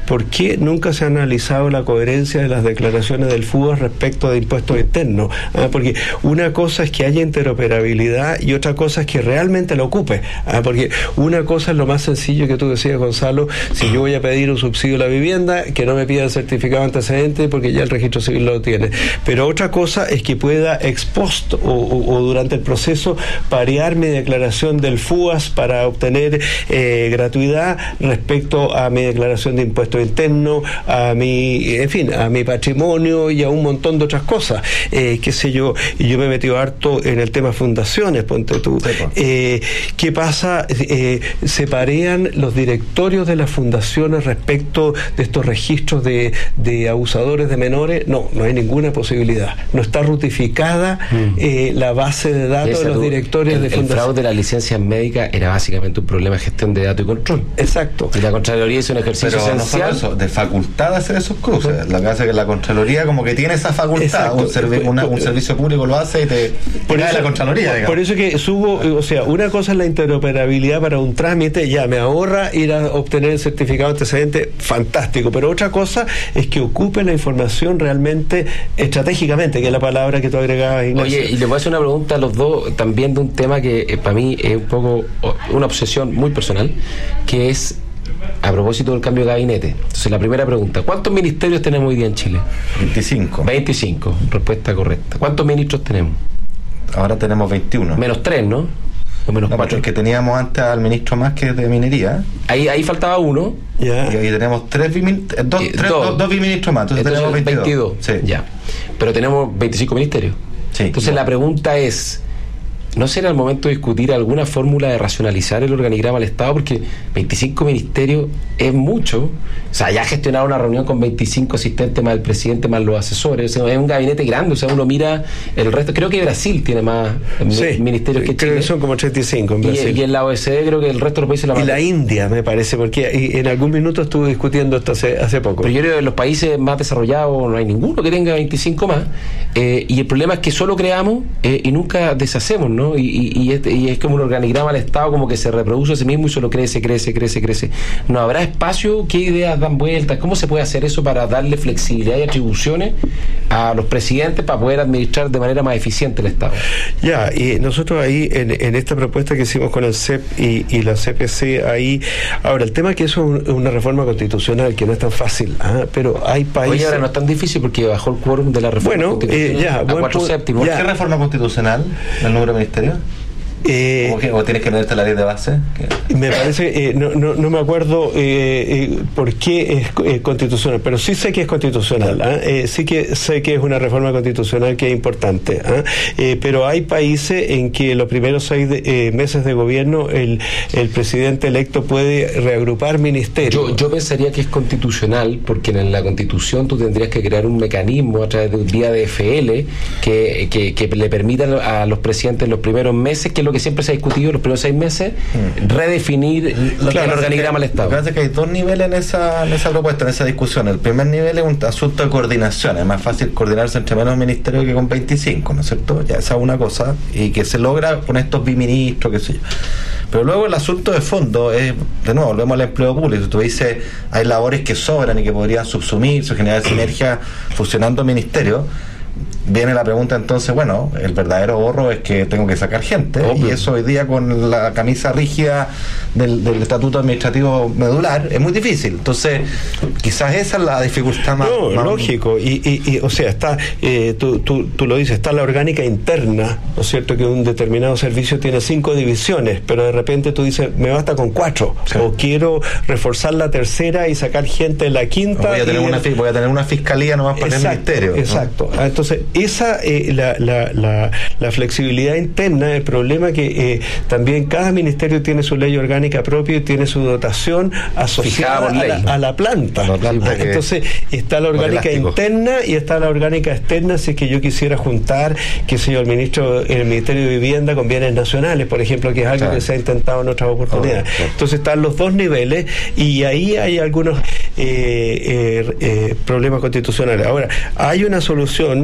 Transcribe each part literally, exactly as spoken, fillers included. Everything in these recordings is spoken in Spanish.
¿por qué nunca se ha analizado la coherencia de las declaraciones del FUAS respecto de impuestos internos? ¿Ah? Porque una cosa es que haya interoperabilidad y otra cosa es que realmente la ocupe. ¿Ah? Porque una cosa es lo más sencillo que tú decías, Gonzalo, si yo voy a pedir un subsidio a la vivienda, que no me pidan certificado antecedente porque ya el registro civil lo tiene. Pero otra cosa es que pueda ex post o, o, o durante el proceso parear mi declaración del FUAS para obtener eh, gratuidad respecto a mi declaración de impuestos internos, a mi, en fin, a mi patrimonio y a un montón de otras cosas. Eh, qué sé yo, y yo me he metido harto en el tema fundaciones, ponte tú. Eh, ¿Qué pasa? Eh, ¿Se parean los directorios de las fundaciones respecto de estos registros de, de abusadores de menores? No, no hay ninguna posibilidad. No está rutificada mm. eh, la base de datos de los directorios el, de fundaciones. El fraude de las licencias médicas era básicamente un problema de gestión de datos y control. Exacto. Y la Contraloría hizo un ejercicio Pero esencial. No solo eso, de facultad de hacer esos cruces. Lo que hace que la Contraloría como que tiene esa facultad. Un, servi- una, un servicio público lo hace y te por eso, la Contraloría. Por, por eso que subo, o sea, una cosa es la interoperabilidad para un trámite, ya me ahorra ir a obtener el certificado antecedente, fantástico, pero otra cosa es que ocupe la información realmente estratégicamente, que es la palabra que tú agregabas, Ignacio. Oye, y le voy a hacer una pregunta a los dos también de un tema que eh, para mí es un poco una obsesión muy personal, que es a propósito del cambio de gabinete. Entonces, la primera pregunta: ¿cuántos ministerios tenemos hoy día en Chile? veinticinco. veinticinco, respuesta correcta. ¿Cuántos ministros tenemos? Ahora tenemos veintiuno. Menos tres, ¿no? O menos no, cuatro. Porque teníamos antes al ministro más que de minería. Ahí ahí faltaba uno. Ya. Y ahí tenemos tres, bimin- dos, eh, tres, dos. dos, dos biministros más. Entonces, Entonces tenemos veintidós. veintidós. Sí. Ya. Pero tenemos veinticinco ministerios. Sí. Entonces, la pregunta es: ¿no será el momento de discutir alguna fórmula de racionalizar el organigrama del Estado? Porque veinticinco ministerios es mucho. O sea, ya gestionar una reunión con veinticinco asistentes más el presidente más los asesores, o sea, es un gabinete grande. O sea, uno mira el resto. Creo que Brasil tiene más sí, ministerios que creo Chile. que son como treinta y cinco en Brasil. Y, y en la O E C D creo que el resto de los países... La y la India, me parece, porque en algún minuto estuve discutiendo esto hace, hace poco. Pero yo creo que en los países más desarrollados no hay ninguno que tenga veinticinco más. Eh, y el problema es que solo creamos eh, y nunca deshacemos, ¿no? Y, y, y, este, y es como un organigrama del Estado como que se reproduce a sí mismo y solo crece, crece, crece, crece. ¿No habrá espacio? ¿Qué ideas dan vueltas? ¿Cómo se puede hacer eso para darle flexibilidad y atribuciones a los presidentes para poder administrar de manera más eficiente el Estado? Ya, y nosotros ahí en, en esta propuesta que hicimos con el C E P y, y la C P C ahí, ahora el tema es que eso es una reforma constitucional que no es tan fácil, ¿ah? Pero hay países... Oye, ahora no es tan difícil porque bajó el quórum de la reforma bueno, constitucional eh, ya, a buen cuatro pu- séptimos. ¿Por qué reforma constitucional el número de ministerios? Eh, ¿O, que, ¿O tienes que leerte la ley de base? ¿Qué? Me parece, eh, no, no, no me acuerdo eh, eh, por qué es eh, constitucional, pero sí sé que es constitucional, ¿eh? Eh, sí que sé que es una reforma constitucional que es importante, ¿eh? Eh, pero hay países en que los primeros seis de, eh, meses de gobierno el, el presidente electo puede reagrupar ministerios. Yo, yo pensaría que es constitucional porque en la Constitución tú tendrías que crear un mecanismo a través de un día de F L que, que, que le permita a los presidentes en los primeros meses, que es lo que siempre se ha discutido los primeros seis meses, mm. redefinir lo claro, el organigrama del Estado. Lo que pasa es que hay dos niveles en esa, en esa propuesta, en esa discusión. El primer nivel es un asunto de coordinación. Es más fácil coordinarse entre menos ministerios que con veinticinco, ¿no es cierto? Ya esa es una cosa, y que se logra con estos biministros, qué sé yo. Pero luego el asunto de fondo es, de nuevo, volvemos al empleo público. Tú dices, hay labores que sobran y que podrían subsumirse, generar sinergia fusionando ministerios. Viene la pregunta entonces, bueno, el verdadero ahorro es que tengo que sacar gente. Obvio. Y eso hoy día con la camisa rígida del, del estatuto administrativo medular es muy difícil. Entonces, quizás esa es la dificultad más... No, más lógico. Y, y, y, o sea, está, eh, tú, tú, tú lo dices, está la orgánica interna, ¿no es cierto? Que un determinado servicio tiene cinco divisiones, pero de repente tú dices, me basta con cuatro. Sí. O quiero reforzar la tercera y sacar gente en la quinta. Voy a tener, una, el... voy a tener una fiscalía nomás para exacto, el ministerio. Exacto. ¿No? Entonces, esa eh, la, la, la, la flexibilidad interna, el problema que eh, también cada ministerio tiene su ley orgánica propia y tiene su dotación asociada a la, a la planta, la planta que, entonces está la orgánica interna y está la orgánica externa. Si es que yo quisiera juntar, qué sé yo, el ministro el Ministerio de Vivienda con bienes nacionales, por ejemplo, que es algo claro. que se ha intentado en otras oportunidades. Oh, claro. Entonces están los dos niveles y ahí hay algunos eh, eh, eh, problemas constitucionales. Ahora, hay una solución eh,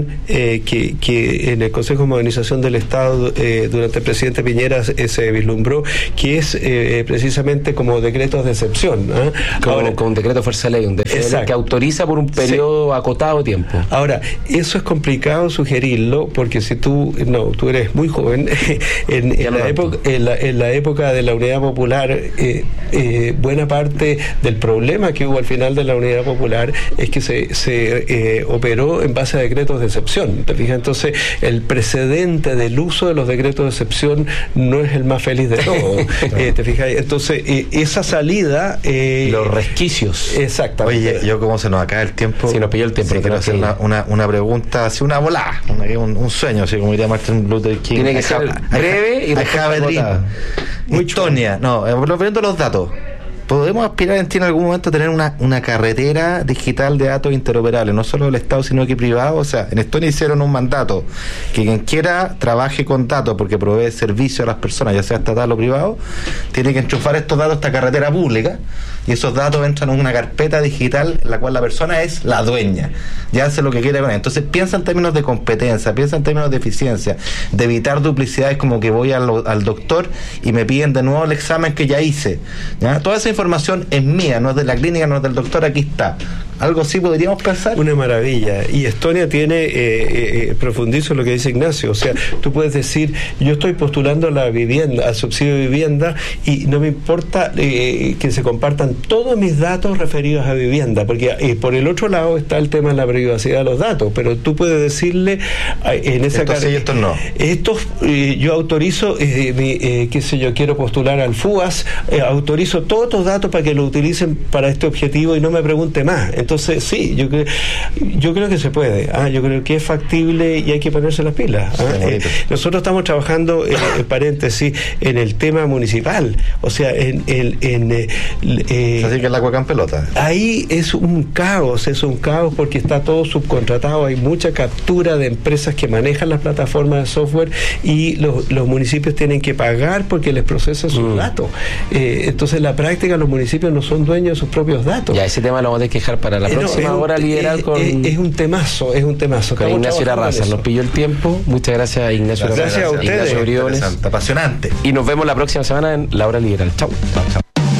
eh, que, que en el Consejo de Modernización del Estado eh, durante el presidente Piñera eh, se vislumbró, que es eh, precisamente como decretos de excepción. ¿eh? Como, Ahora, con un decreto de fuerza de ley, un decreto que autoriza por un periodo sí. acotado de tiempo. Ahora, eso es complicado sugerirlo, porque si tú, no, tú eres muy joven, en, en, la época, en, la, en la época de la Unidad Popular, eh, eh, buena parte del problema que hubo al final de la Unidad Popular es que se, se eh, operó en base a decretos de excepción. ¿Te fijas? Entonces, el precedente del uso de los decretos de excepción no es el más feliz de todos. eh, ¿Te fijas? Entonces, eh, esa salida... Eh, los resquicios. Exactamente. Oye, yo como se nos acaba el tiempo... Sí, nos pilló el tiempo. Sí, quiero hacer una, una, una pregunta, así una volada, una, un, un sueño, así como diría Martin Luther King. Tiene que ser breve y respuesta. Estonia, no, lo viendo los datos. ¿Podemos aspirar en ti en algún momento a tener una, una carretera digital de datos interoperables, no solo del Estado, sino que privado? O sea, en Estonia hicieron un mandato que quien quiera trabaje con datos porque provee servicio a las personas, ya sea estatal o privado, tiene que enchufar estos datos a esta carretera pública, y esos datos entran en una carpeta digital en la cual la persona es la dueña, ya hace lo que quiera con él. Entonces piensa en términos de competencia, piensa en términos de eficiencia, de evitar duplicidades, como que voy al, al doctor y me piden de nuevo el examen que ya hice, ¿ya? Toda esa información es mía, no es de la clínica, no es del doctor, aquí está. ¿Algo así podríamos pensar? Una maravilla. Y Estonia tiene, eh, eh, profundizo lo que dice Ignacio, o sea, tú puedes decir, yo estoy postulando a la vivienda, al subsidio de vivienda, y no me importa eh, que se compartan todos mis datos referidos a vivienda, porque eh, por el otro lado está el tema de la privacidad de los datos, pero tú puedes decirle eh, en esa estos sí, estos no. Estos, eh, yo autorizo, eh, mi, eh, qué sé yo, quiero postular al FUAS, eh, autorizo todos estos datos para que lo utilicen para este objetivo y no me pregunte más. Entonces, sí, yo creo, yo creo que se puede. ¿ah? Yo creo que es factible y hay que ponerse las pilas. ¿ah? Eh, nosotros estamos trabajando, eh, en paréntesis, en el tema municipal. O sea, en... en, en eh, eh, Así que el agua en pelota. Ahí es un caos, es un caos porque está todo subcontratado. Hay mucha captura de empresas que manejan las plataformas de software y los, los municipios tienen que pagar porque les procesan sus mm. datos. Eh, entonces, en la práctica, los municipios no son dueños de sus propios datos. Ya, ese tema lo vamos a quejar para la próxima no, hora liberal con... Es, es un temazo, es un temazo. Con Ignacio Irarrázaval. Nos pilló el tiempo. Muchas gracias, Ignacio Irarrázaval. Gracias a ustedes. Ignacio Briones. Apasionante. Y nos vemos la próxima semana en La Hora Liberal. Chau. Chau, chau.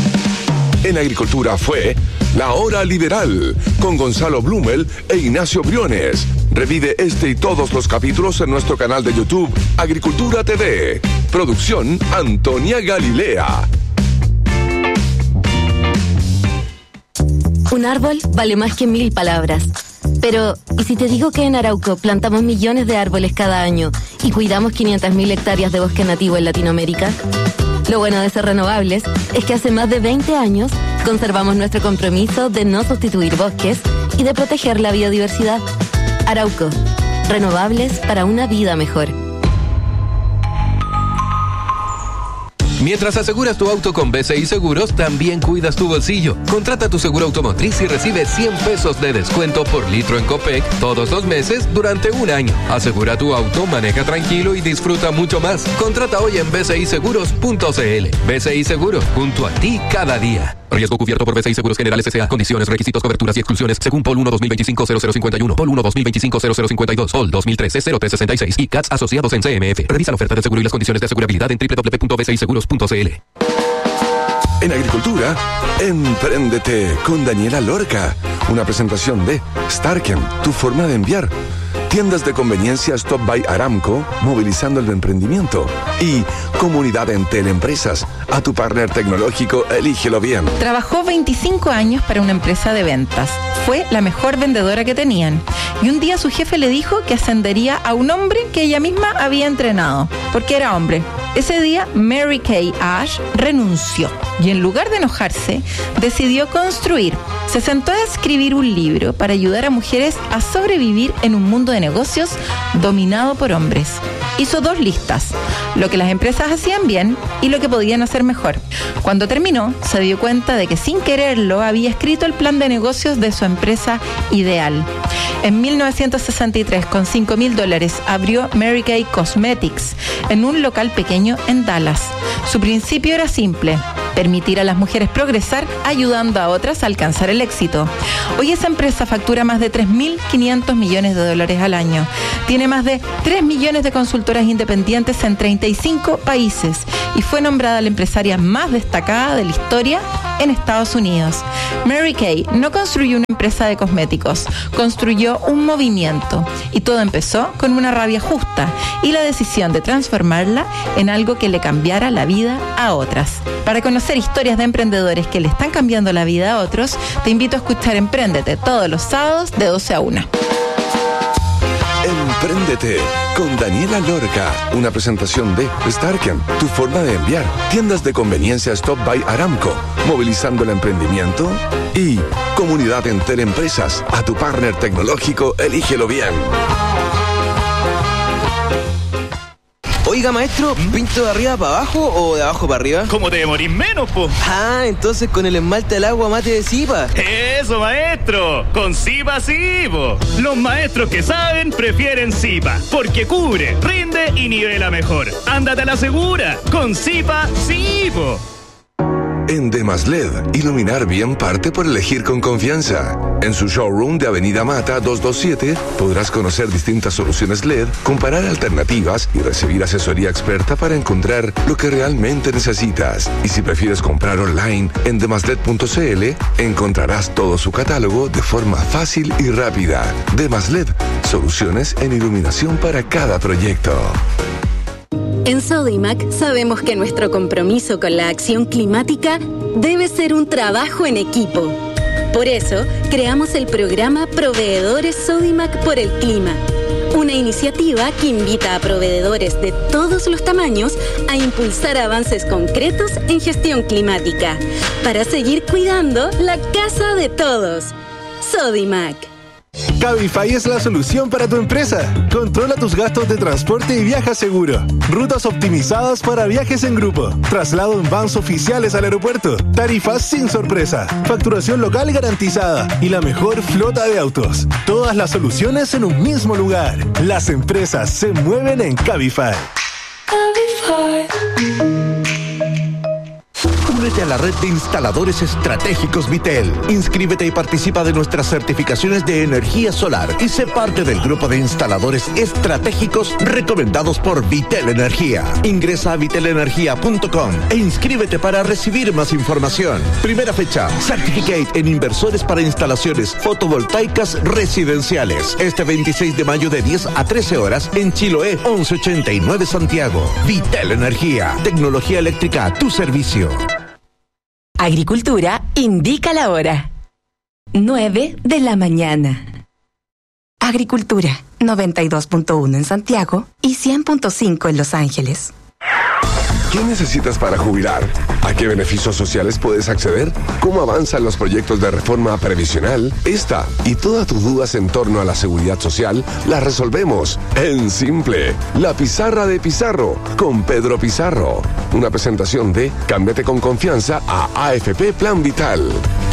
En Agricultura fue La Hora Liberal con Gonzalo Blumel e Ignacio Briones. Revive este y todos los capítulos en nuestro canal de YouTube Agricultura T V. Producción Antonia Galilea. Un árbol vale más que mil palabras. Pero, ¿y si te digo que en Arauco plantamos millones de árboles cada año y cuidamos quinientas mil hectáreas de bosque nativo en Latinoamérica? Lo bueno de ser renovables es que hace más de veinte años conservamos nuestro compromiso de no sustituir bosques y de proteger la biodiversidad. Arauco, renovables para una vida mejor. Mientras aseguras tu auto con B C I Seguros, también cuidas tu bolsillo. Contrata tu seguro automotriz y recibe cien pesos de descuento por litro en Copec todos los meses durante un año. Asegura tu auto, maneja tranquilo y disfruta mucho más. Contrata hoy en b c i seguros punto c l. B C I Seguros, junto a ti cada día. Riesgo cubierto por B C I Seguros Generales S A. Condiciones, requisitos, coberturas y exclusiones según P O L uno dos mil veinticinco cero cero cincuenta y uno, P O L uno dos mil veinticinco cero cero cincuenta y dos, P O L dos mil trece cero tres sesenta y seis y C A T S asociados en C M F. Revisa la oferta de seguro y las condiciones de asegurabilidad en doble u doble u doble u punto b c i seguros punto c l. En Agricultura, Empréndete con Daniela Lorca. Una presentación de Starken, tu forma de enviar. Tiendas de conveniencia Stop by Aramco, movilizando el emprendimiento. Y Comunidad Entel Empresas. A tu partner tecnológico, elígelo bien. Trabajó veinticinco años para una empresa de ventas. Fue la mejor vendedora que tenían. Y un día su jefe le dijo que ascendería a un hombre que ella misma había entrenado, porque era hombre. Ese día, Mary Kay Ash renunció y en lugar de enojarse, decidió construir. Se sentó a escribir un libro para ayudar a mujeres a sobrevivir en un mundo de negocios dominado por hombres. Hizo dos listas, lo que las empresas hacían bien y lo que podían hacer mejor. Cuando terminó, se dio cuenta de que sin quererlo había escrito el plan de negocios de su empresa ideal. En mil novecientos sesenta y tres, con cinco mil dólares, abrió Mary Kay Cosmetics en un local pequeño en Dallas. Su principio era simple: permitir a las mujeres progresar ayudando a otras a alcanzar el éxito. Hoy esa empresa factura más de tres mil quinientos millones de dólares al año. Tiene más de tres millones de consultoras independientes en treinta y cinco países y fue nombrada la empresaria más destacada de la historia en Estados Unidos. Mary Kay no construyó una empresa de cosméticos, construyó un movimiento y todo empezó con una rabia justa y la decisión de transformarla en algo que le cambiara la vida a otras. Para conocer historias de emprendedores que le están cambiando la vida a otros, te invito a escuchar Empréndete todos los sábados de doce a una. Empréndete con Daniela Lorca, una presentación de Starken, tu forma de enviar, tiendas de conveniencia Stop by Aramco, movilizando el emprendimiento y Comunidad Enter Empresas, a tu partner tecnológico, elígelo bien. Oiga, maestro, ¿pinto de arriba para abajo o de abajo para arriba? ¿Cómo te demorís menos, po? Ah, entonces con el esmalte al agua mate de Zipa. ¡Eso, maestro! ¡Con Zipa sí, po! Los maestros que saben prefieren Zipa, porque cubre, rinde y nivela mejor. ¡Ándate a la segura! ¡Con Zipa sí, po! En Demasled, iluminar bien parte por elegir con confianza. En su showroom de Avenida Mata doscientos veintisiete podrás conocer distintas soluciones L E D, comparar alternativas y recibir asesoría experta para encontrar lo que realmente necesitas. Y si prefieres comprar online en demasled punto c l, encontrarás todo su catálogo de forma fácil y rápida. Demasled, soluciones en iluminación para cada proyecto. En Sodimac sabemos que nuestro compromiso con la acción climática debe ser un trabajo en equipo. Por eso, creamos el programa Proveedores Sodimac por el Clima, una iniciativa que invita a proveedores de todos los tamaños a impulsar avances concretos en gestión climática, para seguir cuidando la casa de todos. Sodimac. Cabify es la solución para tu empresa. Controla tus gastos de transporte y viaja seguro. Rutas optimizadas para viajes en grupo. Traslado en vans oficiales al aeropuerto. Tarifas sin sorpresa. Facturación local garantizada. Y la mejor flota de autos. Todas las soluciones en un mismo lugar. Las empresas se mueven en Cabify. Cabify. Únete a la red de instaladores estratégicos Vitel. Inscríbete y participa de nuestras certificaciones de energía solar y sé parte del grupo de instaladores estratégicos recomendados por Vitel Energía. Ingresa a vitel energía punto com e inscríbete para recibir más información. Primera fecha, Certificate en inversores para instalaciones fotovoltaicas residenciales. Este veintiséis de mayo de diez a trece horas en Chiloé once ochenta y nueve Santiago. Vitel Energía, tecnología eléctrica a tu servicio. Agricultura indica la hora. nueve de la mañana. Agricultura, noventa y dos punto uno en Santiago y cien punto cinco en Los Ángeles. ¿Qué necesitas para jubilar? ¿A qué beneficios sociales puedes acceder? ¿Cómo avanzan los proyectos de reforma previsional? Esta y todas tus dudas en torno a la seguridad social las resolvemos en Simple. La Pizarra de Pizarro con Pedro Pizarro. Una presentación de Cámbiate con confianza a A F P Plan Vital.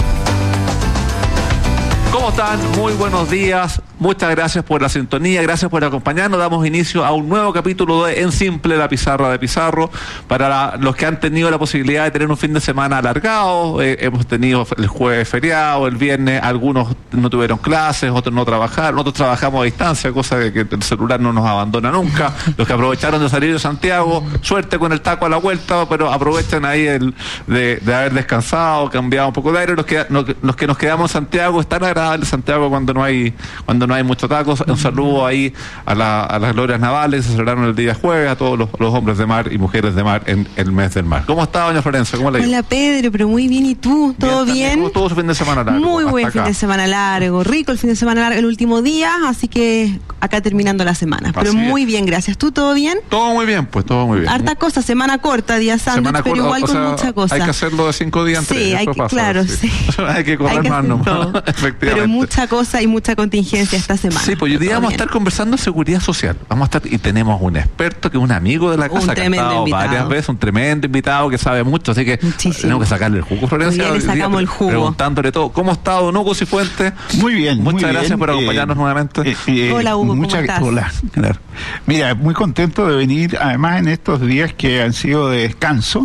¿Cómo están? Muy buenos días. Muchas gracias por la sintonía, gracias por acompañarnos. Damos inicio a un nuevo capítulo de En Simple, la Pizarra de Pizarro. Para la, los que han tenido la posibilidad de tener un fin de semana alargado, eh, hemos tenido el jueves feriado, el viernes algunos no tuvieron clases, otros no trabajaron, otros trabajamos a distancia, cosa de que el celular no nos abandona nunca. Los que aprovecharon de salir de Santiago, suerte con el taco a la vuelta, pero aprovechen ahí el de, de haber descansado, cambiado un poco de aire. Los que, no, los que nos quedamos en Santiago, es tan agradable Santiago cuando no hay cuando no hay muchos tacos. Un saludo ahí a, la, a las glorias navales, se celebraron el día jueves, a todos los, los hombres de mar y mujeres de mar en el mes del mar. ¿Cómo está, doña Florencia? ¿Cómo le digo? Hola, Pedro, pero muy bien, ¿y tú? ¿Todo bien? bien? ¿Cómo estuvo su fin de semana largo? Muy buen acá? Fin de semana largo, rico el fin de semana largo, el último día, así que acá terminando la semana. Pero así muy es. Bien, gracias. ¿Tú todo bien? Todo muy bien, pues todo muy bien. Harta cosa, semana corta, día sándwich, pero corta, igual con sea, mucha cosa. Hay que hacerlo de cinco días antes. Sí, hay que, pasa, claro, sí. sí. hay que correr hay que más nomás, efectivamente. Pero mucha cosa y mucha contingencia esta semana. Sí, pues hoy día vamos a estar conversando de seguridad social. Vamos a estar, y tenemos un experto que es un amigo de la casa, un que ha estado invitado. varias veces, un tremendo invitado que sabe mucho, así que Muchísimo. tenemos que sacarle el jugo, Florencia. Hoy le sacamos el jugo. Preguntándole todo. ¿Cómo está don Hugo Cifuentes? Muy bien, Muchas muy gracias bien. por acompañarnos eh, nuevamente. Eh, eh, hola Hugo, muchas, ¿cómo estás? Hola, claro. Mira, muy contento de venir, además en estos días que han sido de descanso,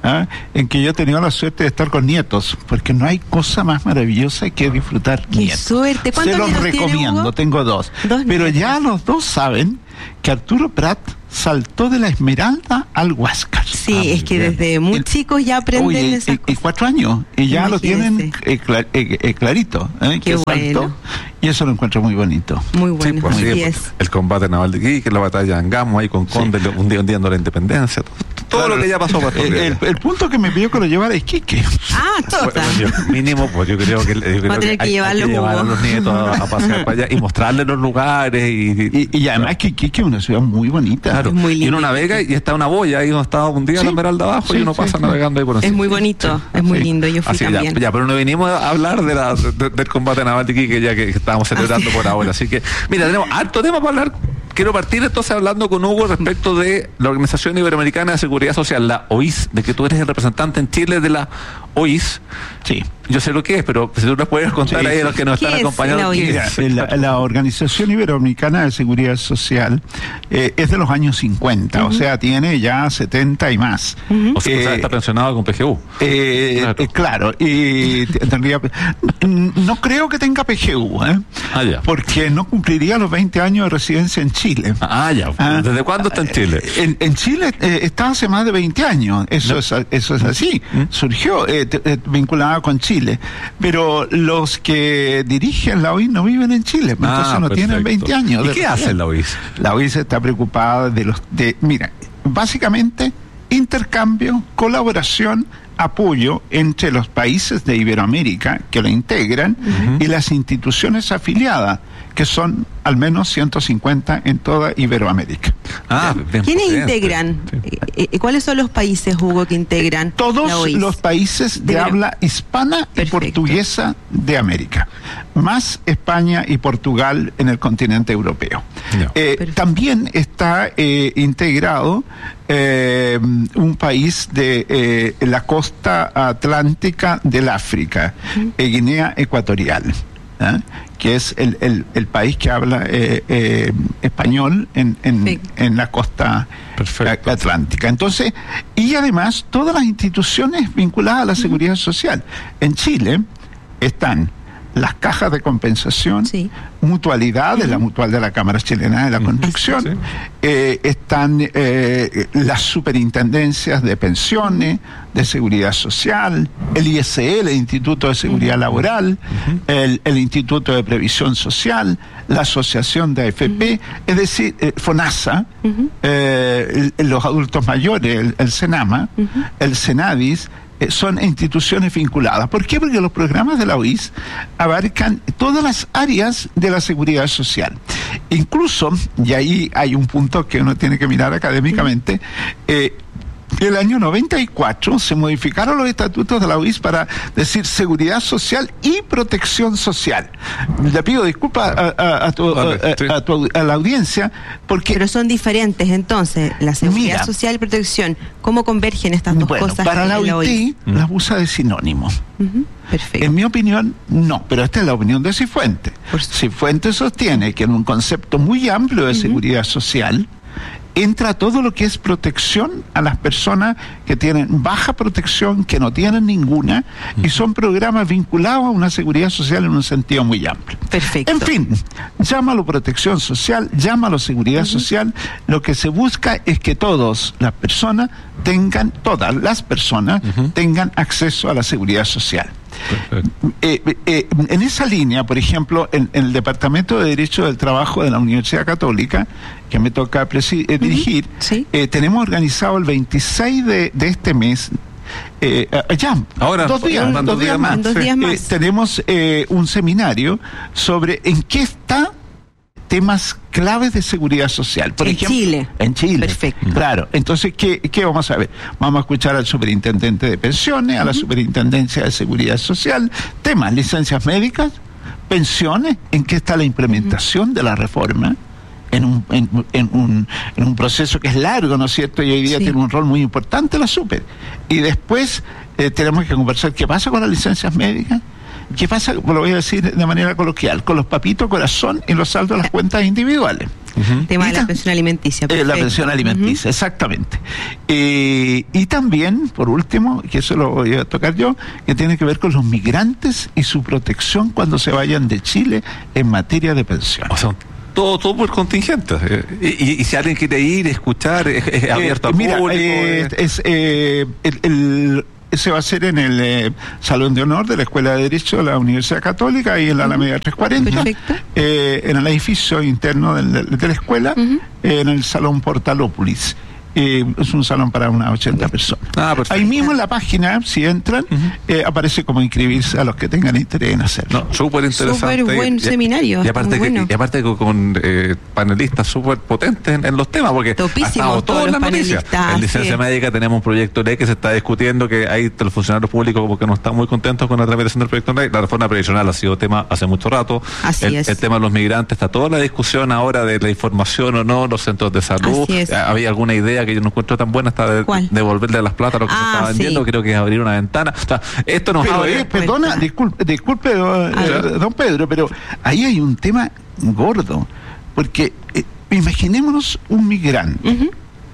¿ah? En que yo he tenido la suerte de estar con nietos, porque no hay cosa más maravillosa que disfrutar ¡Qué nietos. suerte! ¿Cuántos Se los nietos tiene, recomiendo, Hugo? tengo dos. Dos Pero nietos. ya los dos saben que Arturo Prat saltó de la Esmeralda al Huáscar. Sí, Ah, es que bien. desde muy El- chicos ya aprenden Oye, esas y, y cuatro años, y ya lo tienen eh, cla- eh, eh, clarito. ¿eh? Qué que saltó, bueno. y eso lo encuentro muy bonito. Muy Sí, bueno, pues, así sí, es. pues, el combate naval de Iquique, la batalla de Angamo ahí con Conde, un día hundiendo la independencia, todo, todo Claro, lo que ya pasó por el, el, el punto que me pidió que lo llevara es Quique. Ah, chota. mínimo, pues yo creo que, yo creo Va a tener que hay- hay llevarlo, llevar a Hugo. los nietos a, a pasear para allá y mostrarles los lugares y, y, y además que Iquique es una ciudad muy bonita. Claro. Es muy y lindo. uno navega y está una boya ahí donde está un día Sí. la Esmeralda abajo Sí, y uno sí, pasa sí. navegando ahí por encima. Es muy bonito, es muy Sí. lindo. Yo fui Así, ya, también. ya, pero no venimos a hablar de la, de- del combate naval de Iquique ya que, que estábamos celebrando por ahora. Así que, mira, tenemos harto tema para hablar. Quiero partir entonces hablando con Hugo respecto de la Organización Iberoamericana de Seguridad Social, la O I S, de que tú eres el representante en Chile de la O I S. Sí. Yo sé lo que es, pero si tú nos puedes contar Sí, ahí a sí. los que nos ¿Qué están es acompañando. la O I S? ¿qué es? Mira, la, la Organización Iberoamericana de Seguridad Social eh, es de los años cincuenta, Ujú. o sea, tiene ya setenta y más. O sea, o sea, Eh, está pensionado con P G U. Eh, Claro. eh, claro, y t- tendría, no creo que tenga P G U, ¿eh? Ah, ya. Porque no cumpliría los veinte años de residencia en Chile. Ah, ya. Ah. ¿Desde cuándo está en Chile? En, en Chile eh, está hace más de veinte años, eso, No. es, eso es así, surgió eh, t- eh, vinculada con Chile, pero los que dirigen la O I S no viven en Chile, entonces Ah, no tienen perfecto. veinte años. ¿Y de qué residencia. hace la O I S? La O I S está preocupada de los, de, mira, básicamente intercambio, colaboración, apoyo entre los países de Iberoamérica que lo integran y las instituciones afiliadas, que son al menos ciento cincuenta en toda Iberoamérica. Ah, bien ¿Quiénes potente. integran? Sí. Eh, eh, ¿Cuáles son los países, Hugo, que integran la Todos O I S? los países de De- habla hispana y Perfecto. portuguesa de América, más España y Portugal en el continente europeo. Ya. Eh, Perfecto. también está eh, integrado eh, un país de eh, la costa atlántica del África, eh, Guinea Ecuatorial. ¿eh? Que es el, el, el país que habla eh, eh, español en, en, Perfecto. en la costa Perfecto. atlántica. Entonces, y además todas las instituciones vinculadas a la seguridad social. En Chile están las cajas de compensación, Sí. mutualidades, la mutual de la Cámara Chilena de la Construcción, Sí. eh, están eh, las superintendencias de pensiones, de seguridad social, el I S L, el Instituto de Seguridad Laboral, el, el Instituto de Previsión Social, la Asociación de A F P, es decir, eh, FONASA, eh, el- los adultos mayores, el, el SENAMA, el SENADIS, eh, son instituciones vinculadas. ¿Por qué? Porque los programas de la O I S abarcan todas las áreas de la seguridad social. Incluso, y ahí hay un punto que uno tiene que mirar académicamente, eh, el año noventa y cuatro se modificaron los estatutos de la O I S para decir seguridad social y protección social. Le pido disculpas a, a- a tu- Vale, a- sí. a tu- a la audiencia porque Pero son diferentes, entonces, la seguridad Mira. social y protección. ¿Cómo convergen estas dos bueno, cosas? para en la la O I I S? T las usa de sinónimo. Ujú, Perfecto. En mi opinión, no, pero esta es la opinión de Cifuentes. Por supuesto. Cifuentes sostiene que en un concepto muy amplio de seguridad social entra todo lo que es protección a las personas que tienen baja protección, que no tienen ninguna, y son programas vinculados a una seguridad social en un sentido muy amplio. Perfecto. En fin, llámalo protección social, llámalo seguridad social, lo que se busca es que todas las personas tengan, todas las personas tengan acceso a la seguridad social. Perfecto. Eh, eh, en esa línea, por ejemplo, en, en el Departamento de Derecho del Trabajo de la Universidad Católica, que me toca presi- eh, dirigir, Sí. eh, tenemos organizado el veintiséis de, de este mes. Eh, eh, ya, Ahora, dos días, faltan dos días más. En dos días Eh, más. tenemos eh, un seminario sobre en qué está temas claves de seguridad social. Por En ejemplo, Chile. En Chile. Perfecto. Claro. Entonces, ¿qué, ¿qué vamos a ver? Vamos a escuchar al superintendente de pensiones, a la superintendencia de seguridad social, temas, licencias médicas, pensiones, en qué está la implementación de la reforma. En un, en, en un, en un proceso que es largo, ¿no es cierto? Y hoy día Sí. tiene un rol muy importante la super. Y después eh, tenemos que conversar qué pasa con las licencias médicas, ¿Qué pasa? Lo voy a decir de manera coloquial, con los papitos corazón y los saldos de las cuentas individuales. Uh-huh. Tema y de la pensión alimenticia. Eh, la pensión alimenticia, uh-huh. exactamente. Eh, y también, por último, que eso lo voy a tocar yo, que tiene que ver con los migrantes y su protección cuando se vayan de Chile en materia de pensión. O sea, todo, todo por contingente. Eh, y, y si alguien quiere ir, escuchar, es, es abierto eh, al mira, público. Eh, es, eh, el, el se va a hacer en el eh, Salón de Honor de la Escuela de Derecho de la Universidad Católica y en la Alameda trescientos cuarenta, eh, en el edificio interno del, de la escuela, uh-huh. eh, en el Salón Portalópolis. Eh, es un salón para unas ochenta personas. Ah, ahí mismo en la página, si entran, uh-huh. eh, aparece como inscribirse a los que tengan interés en hacerlo. No, súper interesante. Súper buen y, seminario. Y aparte, que, bueno. y aparte con, con eh, panelistas súper potentes en, en los temas, porque Topísimos, ha estado todo en las noticias. En licencia sí. médica tenemos un proyecto de ley que se está discutiendo, que hay los funcionarios públicos como que no están muy contentos con la tramitación del proyecto de ley. La reforma previsional ha sido tema hace mucho rato. Así el, es. el tema de los migrantes, está toda la discusión ahora de la información o no, los centros de salud. Había alguna idea que yo no encuentro tan buena, hasta de devolverle las plata a lo que ah, se estaba vendiendo, sí. creo que es abrir una ventana. O sea, esto nos pero, abre... eh, perdona, disculpe, disculpe don, eh, don Pedro, pero ahí hay un tema gordo, porque eh, imaginémonos un migrante uh-huh.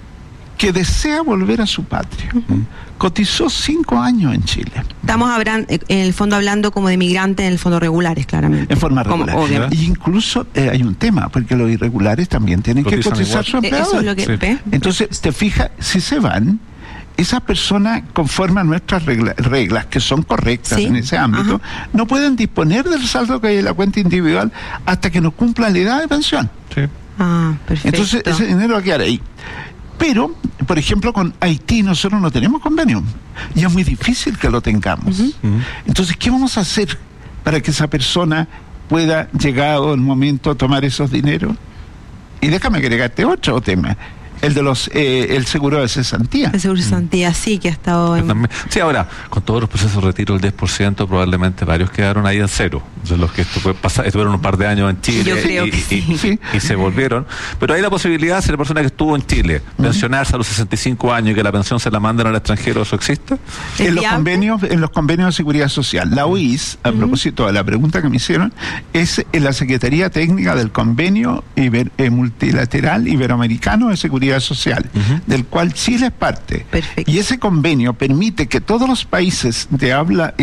que desea volver a su patria. Uh-huh. Cotizó cinco años en Chile. Estamos hablando, en el fondo hablando como de migrantes, en el fondo regulares, claramente. En forma regular. Como, y incluso eh, hay un tema, porque los irregulares también tienen Cotizan que cotizar igual. Su empleador. Eso es lo que sí. ve. Entonces, te fijas, si se van, esas personas, conforme a nuestras regla, reglas, que son correctas ¿sí? en ese ámbito, ajá. no pueden disponer del saldo que hay en la cuenta individual hasta que no cumplan la edad de pensión. Sí. Ah, perfecto. Entonces, ese dinero va a quedar ahí. Pero, por ejemplo, con Haití nosotros no tenemos convenio y es muy difícil que lo tengamos. Uh-huh. Uh-huh. Entonces, ¿qué vamos a hacer para que esa persona pueda, llegado el momento, tomar esos dineros? Y déjame agregarte otro tema. El de los eh, el seguro de cesantía. El seguro de cesantía, sí, que ha estado en... Sí, ahora, con todos los procesos de retiro del diez por ciento, probablemente varios quedaron ahí en cero. De los que estu- pasa, estuvieron un par de años en Chile Yo creo y, que y, sí. y, y se volvieron. Pero hay la posibilidad, si la persona que estuvo en Chile, uh-huh. pensionarse a los sesenta y cinco años y que la pensión se la manden al extranjero, ¿eso existe? En los convenios, en los convenios de seguridad social. La O I S, a uh-huh. propósito de la pregunta que me hicieron, es en la Secretaría Técnica del Convenio Iber- eh, Multilateral Iberoamericano de Seguridad Social. Uh-huh. del cual Chile es parte. Perfecto. Y ese convenio permite que todos los países de habla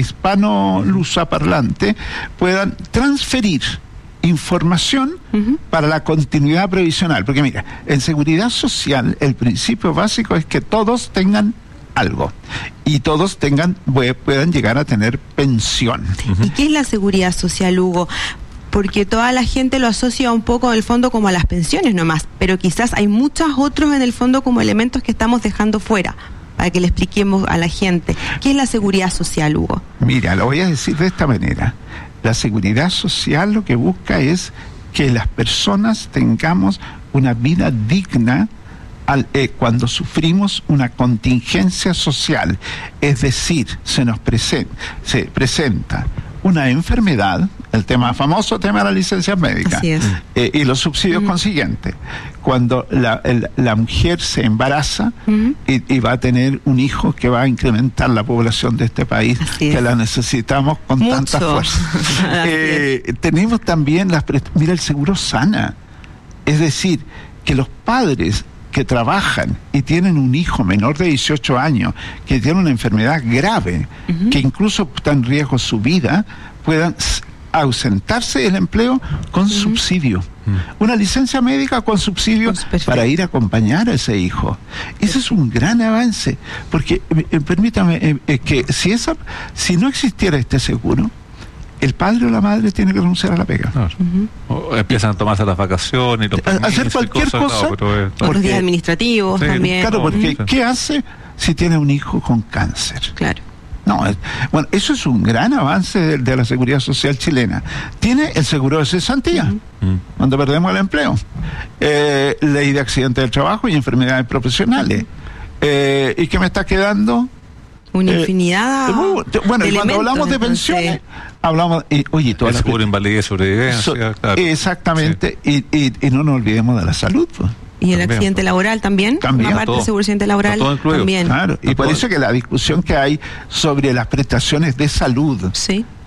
hispano-lusoparlante puedan transferir información uh-huh. para la continuidad previsional. Porque mira, en seguridad social el principio básico es que todos tengan algo y todos tengan puedan llegar a tener pensión. Uh-huh. ¿Y qué es la seguridad social, Hugo? Porque toda la gente lo asocia un poco en el fondo como a las pensiones nomás, pero quizás hay muchos otros en el fondo como elementos que estamos dejando fuera, para que le expliquemos a la gente. ¿Qué es la seguridad social, Hugo? Mira, lo voy a decir de esta manera. La seguridad social lo que busca es que las personas tengamos una vida digna al, eh, cuando sufrimos una contingencia social, es decir, se nos presen- se presenta una enfermedad, el tema famoso tema de la licencia médica, Así es. eh, y los subsidios uh-huh. consiguientes. Cuando la, el, la mujer se embaraza uh-huh. y, y va a tener un hijo que va a incrementar la población de este país, Así que es. La necesitamos con Mucho. tanta fuerza. eh, tenemos también las pre- mira el seguro sana, es decir, que los padres que trabajan y tienen un hijo menor de dieciocho años que tiene una enfermedad grave, uh-huh. que incluso está en riesgo su vida, puedan ausentarse del empleo con uh-huh. subsidio. Uh-huh. Una licencia médica con subsidio pues para ir a acompañar a ese hijo. Ese es un gran avance, porque eh, permítame eh, eh, que si esa si no existiera este seguro, el padre o la madre tiene que renunciar a la pega. Claro. Uh-huh. O empiezan a tomarse las vacaciones y los permisos, hacer cualquier cosas, cosa. Claro, pero, eh, porque, los días administrativos sí, también. Claro, porque uh-huh. ¿qué hace si tiene un hijo con cáncer? Claro. No, es, bueno, eso es un gran avance de, de la seguridad social chilena. Tiene el seguro de cesantía, uh-huh. cuando perdemos el empleo. Eh, ley de accidentes del trabajo y enfermedades profesionales. Eh, ¿Y qué me está quedando? Una infinidad. Eh, bueno, y cuando hablamos de pensiones, hablamos. Y, oye, todas el seguro de invalidez, sobrevivencia. So, claro. Exactamente, sí. y, y, y no nos olvidemos de la salud, pues. Y el también, accidente laboral también, también aparte del seguro accidente laboral también. Claro, y por eso que la discusión que hay sobre las prestaciones de salud sí.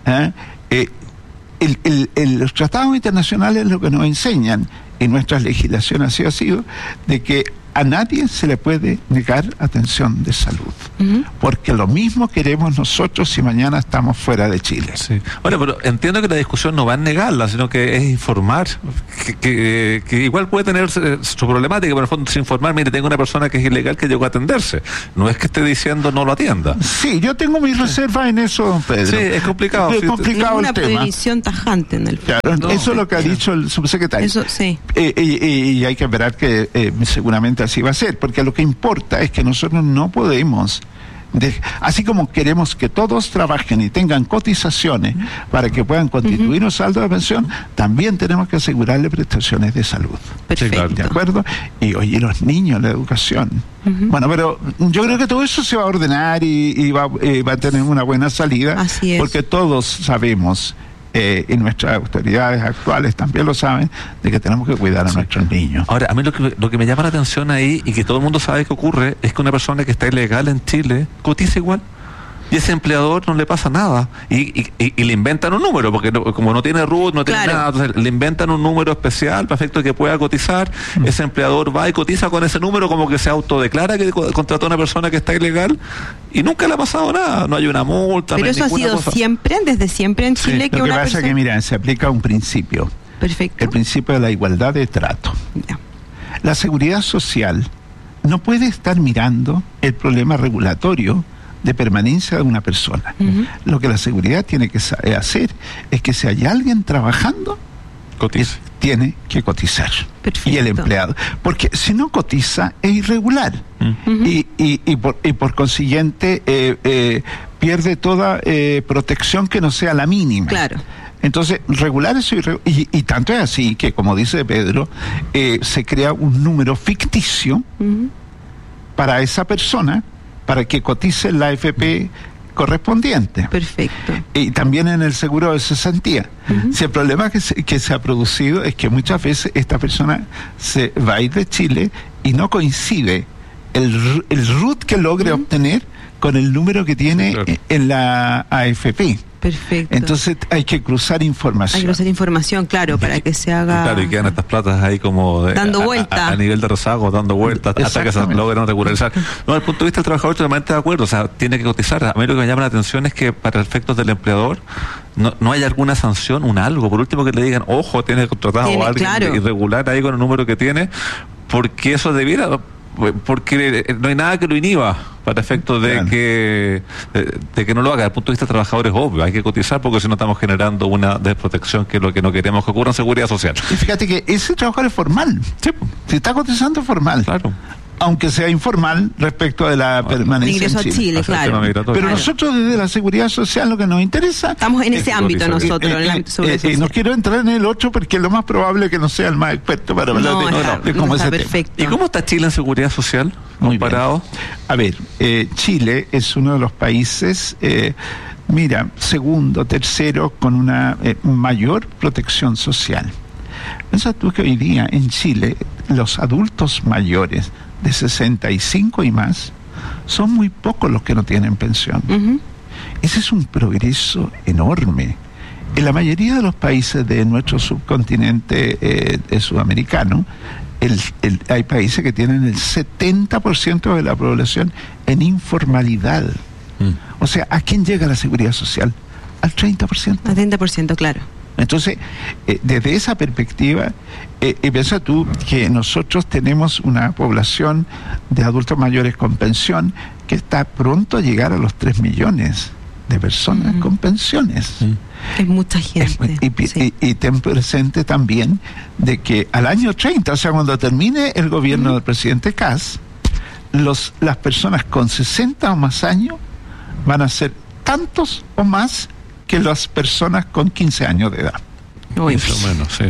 ¿eh? Eh, el, el, el, los tratados internacionales lo que nos enseñan, y nuestra legislación así ha sido, de que a nadie se le puede negar atención de salud, uh-huh. porque lo mismo queremos nosotros si mañana estamos fuera de Chile. Sí. Bueno, pero entiendo que la discusión no va a negarla, sino que es informar, que, que, que igual puede tener su problemática, pero en el fondo es informar, mire, tengo una persona que es ilegal que llegó a atenderse, no es que esté diciendo no lo atienda. Sí, yo tengo mis reservas en eso, don Pedro. Sí, es complicado. Es complicado es una el tema. prohibición tajante en el fondo. Claro, no, eso es lo que ha dicho el subsecretario. Eso, sí. Eh, eh, eh, y hay que esperar que eh, seguramente así va a ser, porque lo que importa es que nosotros no podemos, de, así como queremos que todos trabajen y tengan cotizaciones uh-huh. para que puedan constituir uh-huh. un saldo de pensión, también tenemos que asegurarle prestaciones de salud. Perfecto. ¿De acuerdo? Y oye, los niños, la educación. Uh-huh. Bueno, pero yo creo que todo eso se va a ordenar y, y va, eh, va a tener una buena salida, así es. Porque todos sabemos, Eh, y nuestras autoridades actuales también lo saben, de que tenemos que cuidar a sí. nuestros niños. Ahora, a mí lo que, lo que me llama la atención ahí, y que todo el mundo sabe que ocurre, es que una persona que está ilegal en Chile cotiza igual. Y ese empleador no le pasa nada. Y, y, y le inventan un número, porque no, como no tiene R U T, no tiene claro. nada, entonces le inventan un número especial para efecto de que pueda cotizar. Mm. Ese empleador va y cotiza con ese número, como que se autodeclara que contrató a una persona que está ilegal, y nunca le ha pasado nada. No hay una multa. Pero no eso ha sido cosa. siempre, desde siempre en Chile. Sí. que Lo que una pasa persona... es que, mira, se aplica un principio. Perfecto. El principio de la igualdad de trato. Ya. La seguridad social no puede estar mirando el problema regulatorio de permanencia de una persona. Uh-huh. Lo que la seguridad tiene que hacer es que si hay alguien trabajando, cotiza. Tiene que cotizar. Perfecto. Y el empleado. Porque si no cotiza, es irregular. Uh-huh. y, y, y, por, y por consiguiente eh, eh, pierde toda eh, protección que no sea la mínima. Claro. Entonces, regular eso irre- y, y tanto es así que, como dice Pedro, eh, se crea un número ficticio uh-huh. para esa persona, para que cotice la A F P correspondiente. Perfecto. Y también en el seguro de cesantía. Uh-huh. Si el problema que se, que se ha producido es que muchas veces esta persona se va a ir de Chile y no coincide el, el R U T que logre uh-huh. obtener con el número que tiene claro. en la A F P. Perfecto. Entonces hay que cruzar información. Hay que cruzar información, claro, para que se haga... Claro, y quedan estas platas ahí como... De, dando a, vuelta. A, a nivel de rezago, dando vueltas, hasta que se logren regularizar. No, desde el punto de vista del trabajador, totalmente de acuerdo, o sea, tiene que cotizar. A mí lo que me llama la atención es que para efectos del empleador no, no hay alguna sanción, un algo, por último que le digan, ojo, tiene contratado a alguien claro. irregular ahí con el número que tiene, porque eso debiera... porque no hay nada que lo inhiba para efectos de claro. que de, de que no lo haga. Desde el punto de vista del trabajador es obvio, hay que cotizar porque si no estamos generando una desprotección que es lo que no queremos que ocurra en seguridad social. Y fíjate que ese trabajador es formal. Sí. Si está cotizando formal. Claro. Aunque sea informal respecto de la permanencia ingreso en Chile. a Chile, claro. Pero claro. nosotros desde la seguridad social lo que nos interesa... Estamos en ese ámbito nosotros. Eh, eh, en el ámbito eh, eh, no quiero entrar en el otro porque lo más probable es que no sea el más experto para hablar no, de, está, de cómo no es ese perfecto. ¿Y cómo está Chile en seguridad social Muy comparado? Bien. A ver, eh, Chile es uno de los países... Eh, mira, segundo, tercero, con una eh, mayor protección social. Piensa tú que hoy día en Chile los adultos mayores de sesenta y cinco y más son muy pocos los que no tienen pensión. Uh-huh. Ese es un progreso enorme. En la mayoría de los países de nuestro subcontinente eh, sudamericano, el, el, hay países que tienen el setenta por ciento de la población en informalidad. Mm. O sea, ¿a quién llega la seguridad social? Al treinta por ciento. Al treinta por ciento, claro. Entonces, eh, desde esa perspectiva, eh, y piensa tú que nosotros tenemos una población de adultos mayores con pensión que está pronto a llegar a los tres millones de personas mm. con pensiones. Mm. Es mucha gente. Es, y, sí. y, y ten presente también de que al año treinta, o sea, cuando termine el gobierno mm. del presidente Kast, los, las personas con sesenta o más años van a ser tantos o más que las personas con quince años de edad. Uy, eso menos, sí.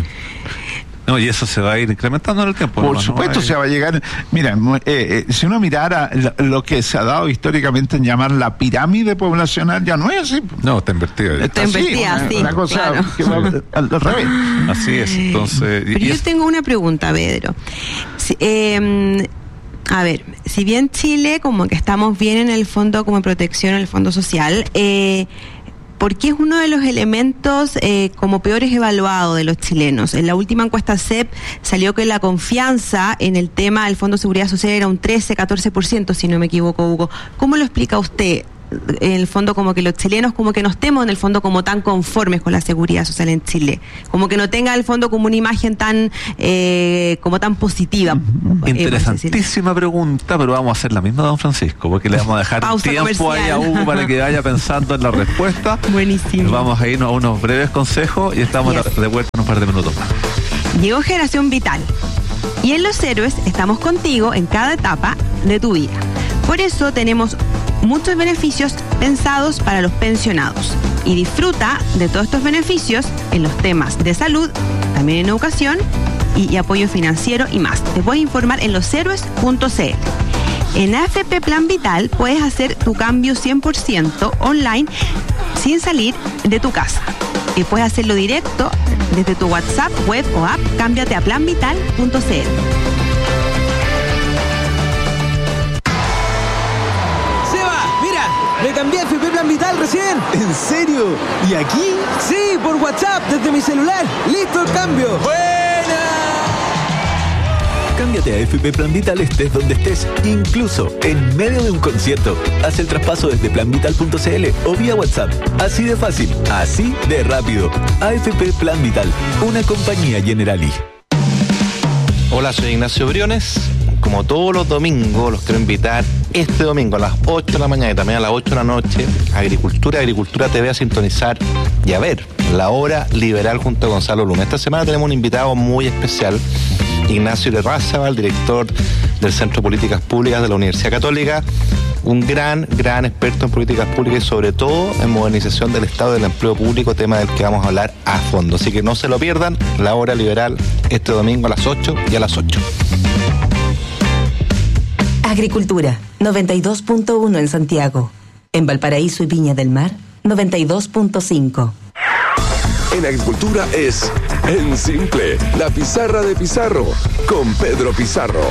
No, y eso se va a ir incrementando en el tiempo. Por ¿no? supuesto, no hay... se va a llegar. Mira, eh, eh, si uno mirara lo que se ha dado históricamente en llamar la pirámide poblacional, ya no es así. No, está invertida. Está invertida, así, sí. Una, una cosa claro. que va al, al revés. Así es, entonces. Pero yo es... tengo una pregunta, Pedro. Si, eh, A ver, si bien Chile como que estamos bien en el fondo como protección, en el fondo social, eh, porque es uno de los elementos eh, como peores evaluados de los chilenos. En la última encuesta C E P salió que la confianza en el tema del Fondo de Seguridad Social era un trece, catorce por ciento, si no me equivoco, Hugo. ¿Cómo lo explica usted? En el fondo, como que los chilenos como que no estemos en el fondo como tan conformes con la seguridad social en Chile, como que no tenga el fondo como una imagen tan eh, como tan positiva. Interesantísima eh, pregunta, pero vamos a hacer la misma, don Francisco, porque le vamos a dejar pausa tiempo comercial ahí a Hugo para que vaya pensando en la respuesta. Buenísimo. Vamos a irnos a unos breves consejos y estamos yes. de vuelta en un par de minutos más. Llegó Generación Vital y en Los Héroes estamos contigo en cada etapa de tu vida. Por eso tenemos muchos beneficios pensados para los pensionados y disfruta de todos estos beneficios en los temas de salud, también en educación y, y apoyo financiero y más. Te puedes informar en los héroes punto c l. En A F P Plan Vital puedes hacer tu cambio cien por ciento online sin salir de tu casa. Y puedes hacerlo directo desde tu WhatsApp, web o app. Cámbiate a plan vital punto c l. Me cambié a F P Plan Vital recién. ¿En serio? ¿Y aquí? Sí, por WhatsApp, desde mi celular. ¡Listo el cambio! ¡Buena! Cámbiate a F P Plan Vital estés donde estés, incluso en medio de un concierto. Haz el traspaso desde plan vital punto c l o vía WhatsApp. Así de fácil, así de rápido. A F P Plan Vital, una compañía Generali. Hola, soy Ignacio Briones. Como todos los domingos, los quiero invitar este domingo a las ocho de la mañana y también a las ocho de la noche, Agricultura, Agricultura T V a sintonizar y a ver La Hora Liberal junto a Gonzalo Luna. Esta semana tenemos un invitado muy especial, Ignacio Lerrázaval, director del Centro de Políticas Públicas de la Universidad Católica, un gran, gran experto en políticas públicas y sobre todo en modernización del Estado del empleo público, tema del que vamos a hablar a fondo. Así que no se lo pierdan, La Hora Liberal este domingo a las ocho y a las ocho. Agricultura, noventa y dos punto uno en Santiago. En Valparaíso y Viña del Mar, noventa y dos punto cinco. En Agricultura es En Simple, la pizarra de Pizarro, con Pedro Pizarro.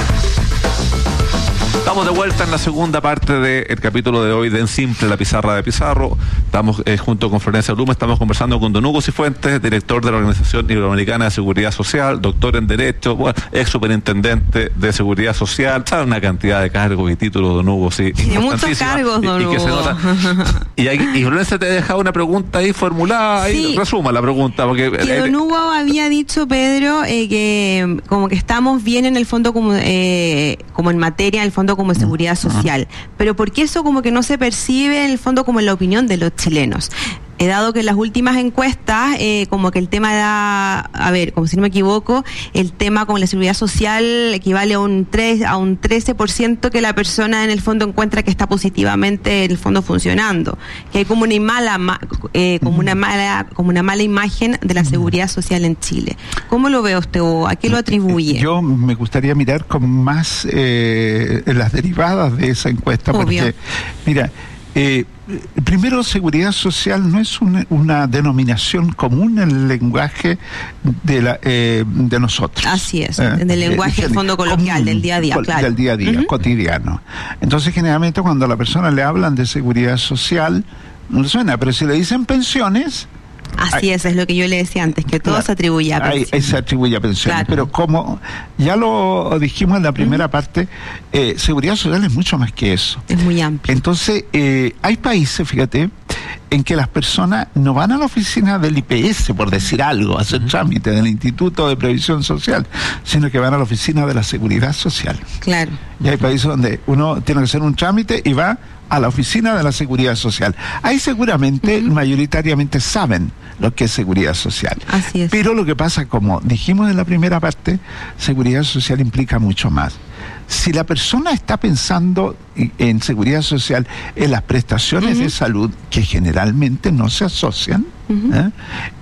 Estamos de vuelta en la segunda parte del capítulo de hoy de En Simple, la pizarra de Pizarro. Estamos eh, junto con Florencia Blum, estamos conversando con don Hugo Cifuentes, director de la Organización Iberoamericana de Seguridad Social, doctor en Derecho, bueno, ex superintendente de Seguridad Social, sabe una cantidad de cargos y títulos, don Hugo, sí. Tiene muchos cargos, don y, y Hugo. Que se nota. Y, hay, y Florencia te ha dejado una pregunta ahí formulada, ahí sí. Resuma la pregunta. Porque que don Hugo había dicho, Pedro, eh, que como que estamos bien en el fondo como, eh, como en materia, en el fondo como de seguridad social, pero porque eso como que no se percibe en el fondo como en la opinión de los chilenos. He dado que en las últimas encuestas, eh, como que el tema era, a ver, como si no me equivoco, el tema como la seguridad social equivale a un tres, a un trece por ciento que la persona en el fondo encuentra que está positivamente en el fondo funcionando, que hay como una mala, eh, como una mala, como una mala imagen de la seguridad social en Chile. ¿Cómo lo ve usted o a qué lo atribuye? Yo me gustaría mirar con más eh, las derivadas de esa encuesta, Obvio. Porque, mira, Eh, primero, seguridad social no es una, una denominación común en el lenguaje de la eh, de nosotros. Así es, ¿Eh? en el lenguaje eh, en fondo coloquial, común, del día a día, col- claro. Del día a día, Uh-huh. cotidiano. Entonces, generalmente cuando a la persona le hablan de seguridad social, no le suena, pero si le dicen pensiones... Así es, es lo que yo le decía antes, que todo Claro, se atribuye a ahí- pensiones. ahí se atribuye a pensiones. Claro. Pero como ya lo dijimos en la primera uh-huh. parte, eh, seguridad social es mucho más que eso. Es muy amplio. Entonces, eh, hay países, fíjate, en que las personas no van a la oficina del I P S, por decir algo, a hacer uh-huh. trámite del Instituto de Previsión Social, sino que van a la oficina de la Seguridad Social. Claro. Y hay países donde uno tiene que hacer un trámite y va a la oficina de la Seguridad Social. Ahí seguramente, uh-huh. mayoritariamente saben lo que es seguridad social. Así es. Pero lo que pasa, como dijimos en la primera parte, seguridad social implica mucho más. Si la persona está pensando en seguridad social, en las prestaciones uh-huh. de salud, que generalmente no se asocian, uh-huh. ¿eh? Eh,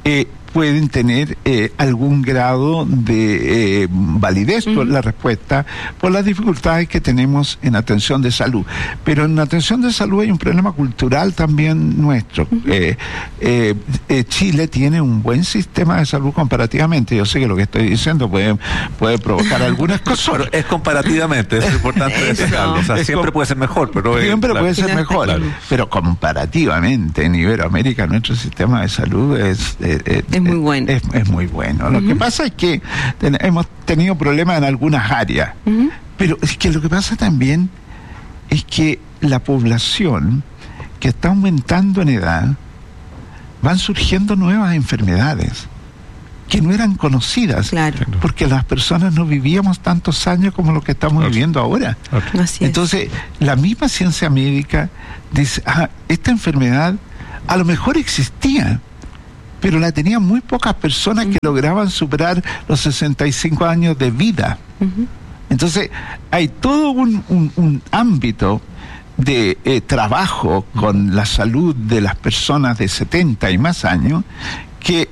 pueden tener eh, algún grado de eh, validez por la respuesta por las dificultades que tenemos en atención de salud. Pero en atención de salud hay un problema cultural también nuestro. Uh-huh. eh, eh, eh, Chile tiene un buen sistema de salud comparativamente. Yo sé que lo que estoy diciendo puede, puede provocar algunas cosas. Pero es comparativamente, es importante destacarlo. O sea, es siempre com- puede ser mejor, pero siempre claro. puede ser mejor. Claro. Pero comparativamente en Iberoamérica nuestro sistema de salud es eh, eh, es muy bueno. Es, es muy bueno. Uh-huh. Lo que pasa es que ten, hemos tenido problemas en algunas áreas, uh-huh. pero es que lo que pasa también es que la población que está aumentando en edad, van surgiendo nuevas enfermedades que no eran conocidas, claro. porque las personas no vivíamos tantos años como lo que estamos claro. viviendo ahora. Claro. Así Entonces, es. la misma ciencia médica dice, ah, esta enfermedad a lo mejor existía, pero la tenían muy pocas personas uh-huh. que lograban superar los sesenta y cinco años de vida. Uh-huh. Entonces, hay todo un, un, un ámbito de eh, trabajo con la salud de las personas de setenta y más años que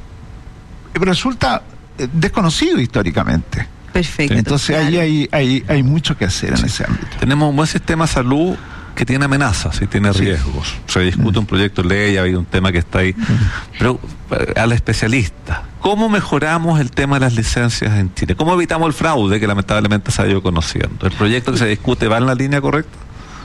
resulta eh, desconocido históricamente. Perfecto. Entonces, claro. ahí hay, hay, hay mucho que hacer en sí. ese ámbito. Tenemos un buen sistema de salud que tiene amenazas y tiene sí. riesgos. Se discute mm. un proyecto de ley, ha habido un tema que está ahí. Mm. Pero al especialista, ¿cómo mejoramos el tema de las licencias en Chile? ¿Cómo evitamos el fraude que lamentablemente se ha ido conociendo? ¿El proyecto que se discute va en la línea correcta?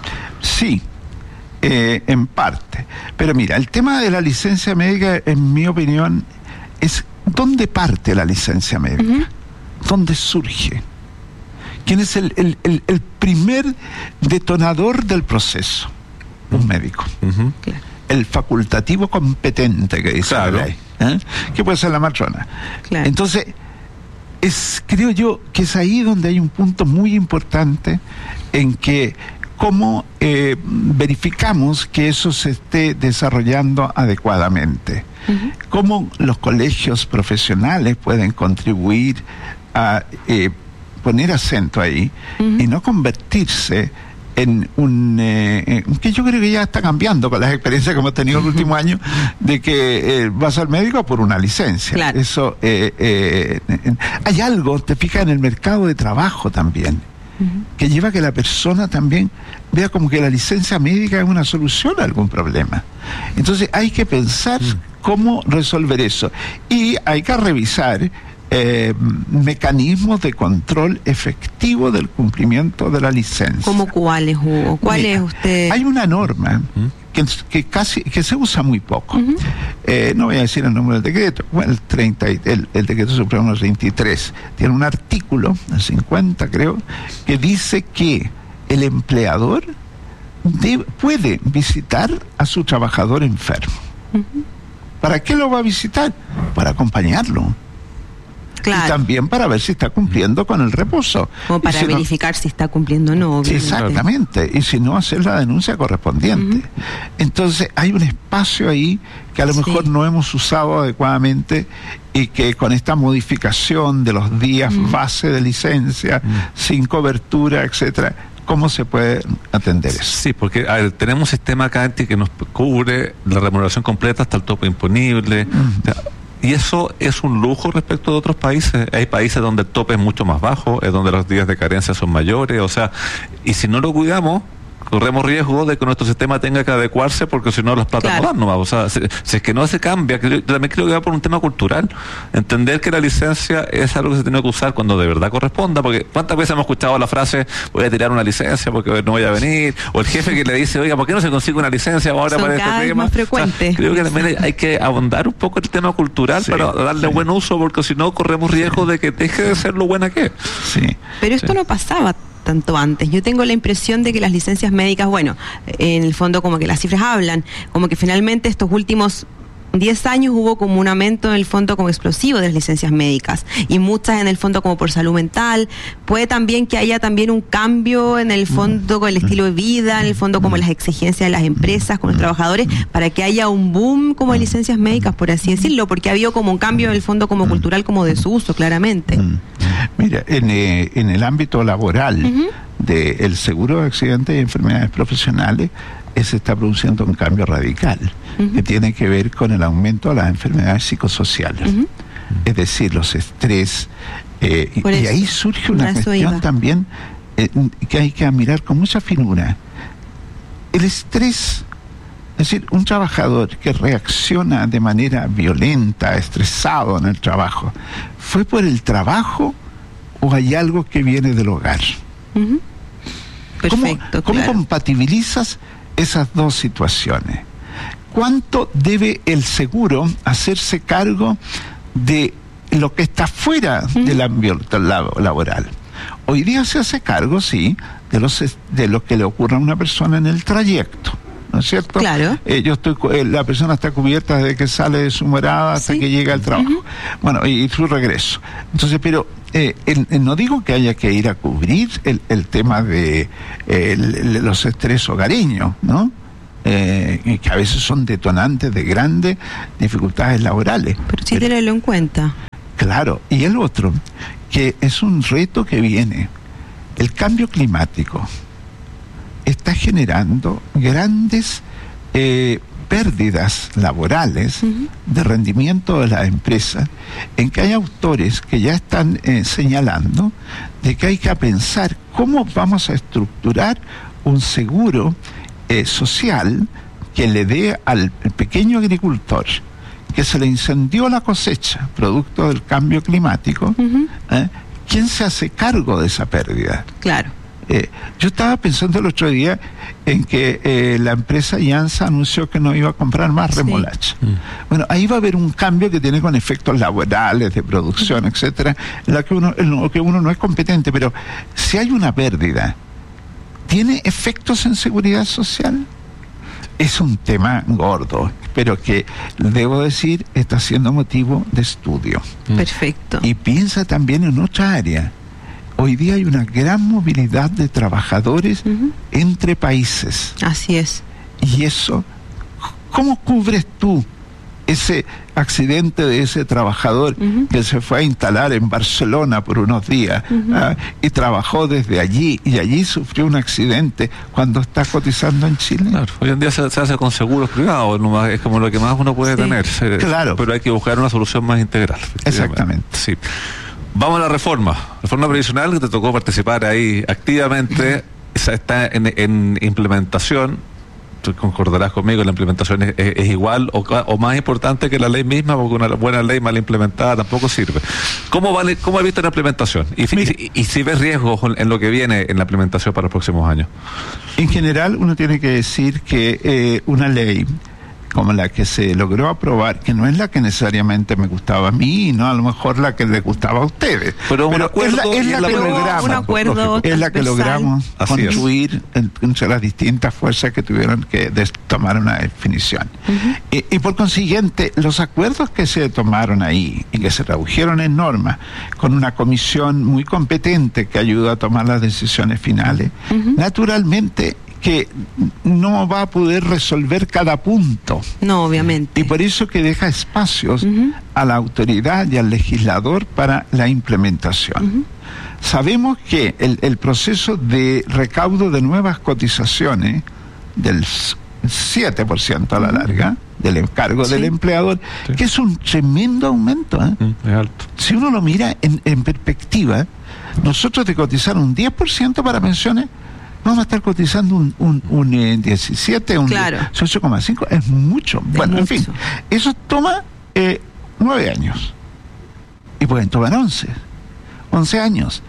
Sí, eh, en parte. Pero mira, el tema de la licencia médica, en mi opinión, es ¿dónde parte la licencia médica? Uh-huh. ¿Dónde surge? ¿Quién es el, el, el, el primer detonador del proceso? Un médico. Uh-huh. Claro. El facultativo competente que dice claro. la ley, ¿eh? Que puede ser la matrona. Claro. Entonces, es, creo yo que es ahí donde hay un punto muy importante en que cómo eh, verificamos que eso se esté desarrollando adecuadamente. Uh-huh. Cómo los colegios profesionales pueden contribuir a eh, poner acento ahí uh-huh. y no convertirse en un... Eh, que yo creo que ya está cambiando con las experiencias que hemos tenido uh-huh. el último año, de que eh, vas al médico por una licencia. Claro. Eso eh, eh, eh, hay algo, te fijas, en el mercado de trabajo también, uh-huh. que lleva a que la persona también vea como que la licencia médica es una solución a algún problema. Entonces hay que pensar uh-huh. cómo resolver eso. Y hay que revisar eh, mecanismos de control efectivo del cumplimiento de la licencia. ¿Cómo cuáles, Hugo? ¿Cuál Mira, es usted? Hay una norma uh-huh. que, que casi que se usa muy poco. Uh-huh. Eh, no voy a decir el número del decreto. Bueno, el treinta, el, el decreto supremo treinta y tres tiene un artículo, el cincuenta creo, que dice que el empleador de, puede visitar a su trabajador enfermo. Uh-huh. ¿Para qué lo va a visitar? Para acompañarlo. Claro. Y también para ver si está cumpliendo con el reposo. O para si verificar no, si está cumpliendo o no. Obviamente. Exactamente. Y si no, hacer la denuncia correspondiente. Uh-huh. Entonces, hay un espacio ahí que a lo sí. mejor no hemos usado adecuadamente y que con esta modificación de los días uh-huh. base de licencia, uh-huh. sin cobertura, etcétera, ¿cómo se puede atender eso? Sí, porque a ver, tenemos un sistema acá que nos cubre la remuneración completa hasta el tope imponible. Uh-huh. O sea, y eso es un lujo respecto de otros países. Hay países donde el tope es mucho más bajo, es donde los días de carencia son mayores, o sea, y si no lo cuidamos, corremos riesgo de que nuestro sistema tenga que adecuarse, porque si no las plata claro. no dan nomás. O sea, si, si es que no se cambia, yo también creo que va por un tema cultural. Entender que la licencia es algo que se tiene que usar cuando de verdad corresponda, porque ¿cuántas veces hemos escuchado la frase voy a tirar una licencia porque no voy a venir? O el jefe que le dice, oiga, ¿por qué no se consigue una licencia ahora Son para cada este vez tema? Más frecuente. O sea, creo que también hay que abondar un poco el tema cultural sí, para darle sí. buen uso, porque si no corremos riesgo sí. de que deje de ser lo buena que es. Sí. Pero esto sí. no pasaba tanto antes. Yo tengo la impresión de que las licencias médicas, bueno, en el fondo como que las cifras hablan, como que finalmente estos últimos diez años hubo como un aumento en el fondo como explosivo de las licencias médicas y muchas en el fondo como por salud mental. Puede también que haya también un cambio en el fondo con el estilo de vida, en el fondo como las exigencias de las empresas con los trabajadores, para que haya un boom como de licencias médicas, por así decirlo, porque ha habido como un cambio en el fondo como cultural, como desuso, claramente. Mira, en, eh, en el ámbito laboral uh-huh. del seguro de accidentes y enfermedades profesionales, eh, se está produciendo un cambio radical uh-huh. que tiene que ver con el aumento de las enfermedades psicosociales. Uh-huh. Es decir, los estrés. Eh, y, y ahí surge una cuestión iba. también eh, que hay que mirar con mucha finura. El estrés, es decir, un trabajador que reacciona de manera violenta, estresado en el trabajo, ¿fue por el trabajo o hay algo que viene del hogar? Uh-huh. Perfecto, ¿Cómo, ¿cómo claro. compatibilizas esas dos situaciones? ¿Cuánto debe el seguro hacerse cargo de lo que está fuera uh-huh. del ámbito laboral? Hoy día se hace cargo, sí, de, los, de lo que le ocurre a una persona en el trayecto, ¿no es cierto? Claro. Eh, yo estoy, eh, la persona está cubierta desde que sale de su morada hasta ¿Sí? que llega al trabajo. Uh-huh. Bueno, y, y su regreso. Entonces, pero eh, el, el, no digo que haya que ir a cubrir el, el tema de eh, el, el, los estrés hogareños, ¿no? Eh, que a veces son detonantes de grandes dificultades laborales. Pero sí tenerlo en cuenta. Claro, y el otro, que es un reto que viene. El cambio climático está generando grandes eh, pérdidas laborales uh-huh. de rendimiento de las empresas, en que hay autores que ya están eh, señalando de que hay que pensar cómo vamos a estructurar un seguro eh, social que le dé al pequeño agricultor que se le incendió la cosecha producto del cambio climático, uh-huh. ¿eh? ¿Quién se hace cargo de esa pérdida? Claro. Eh, yo estaba pensando el otro día en que eh, la empresa Jansa anunció que no iba a comprar más remolacha. Sí. Mm. Bueno, ahí va a haber un cambio que tiene con efectos laborales, de producción, uh-huh. etcétera, en la que uno, en lo que uno no es competente, pero si hay una pérdida, ¿tiene efectos en seguridad social? Es un tema gordo, pero que, debo decir, está siendo motivo de estudio. Perfecto. Y piensa también en otra área. Hoy día hay una gran movilidad de trabajadores uh-huh. entre países. Así es. Y eso, ¿cómo cubres tú ese accidente de ese trabajador uh-huh. que se fue a instalar en Barcelona por unos días uh-huh. ¿ah? y trabajó desde allí y allí sufrió un accidente cuando está cotizando en Chile? Claro, hoy en día se, se hace con seguros privados, no más, es como lo que más uno puede sí. tener. Se, claro. Pero hay que buscar una solución más integral. Exactamente. Sí. Vamos a la reforma, reforma previsional que te tocó participar ahí activamente, esa está en, en implementación. Tú concordarás conmigo, la implementación es, es, es igual o, o más importante que la ley misma, porque una buena ley mal implementada tampoco sirve. ¿Cómo vale, cómo has visto la implementación? Y, y, y, y si ves riesgos en lo que viene en la implementación para los próximos años. En general, uno tiene que decir que eh, una ley como la que se logró aprobar, que no es la que necesariamente me gustaba a mí, no a lo mejor la que le gustaba a ustedes, pero, pero acuerdo, es la, es la la que logramos, un acuerdo es la que logramos Así construir entre las distintas fuerzas que tuvieron que des, tomar una definición. Uh-huh. y, y por consiguiente, los acuerdos que se tomaron ahí y que se tradujeron en normas, con una comisión muy competente que ayuda a tomar las decisiones finales, uh-huh. naturalmente que no va a poder resolver cada punto. No, obviamente. Y por eso que deja espacios uh-huh. a la autoridad y al legislador para la implementación. Uh-huh. Sabemos que el, el proceso de recaudo de nuevas cotizaciones del siete por ciento a la larga, del encargo sí. del empleador, sí. que es un tremendo aumento. ¿eh? Mm, es alto. Si uno lo mira en, en perspectiva, nosotros de cotizar un diez por ciento para pensiones, vamos a estar cotizando un, un, un eh, diecisiete, un claro. ocho coma cinco, es mucho. Es bueno, mucho. en fin, eso toma eh, nueve años. Y pueden tomar once. Once años.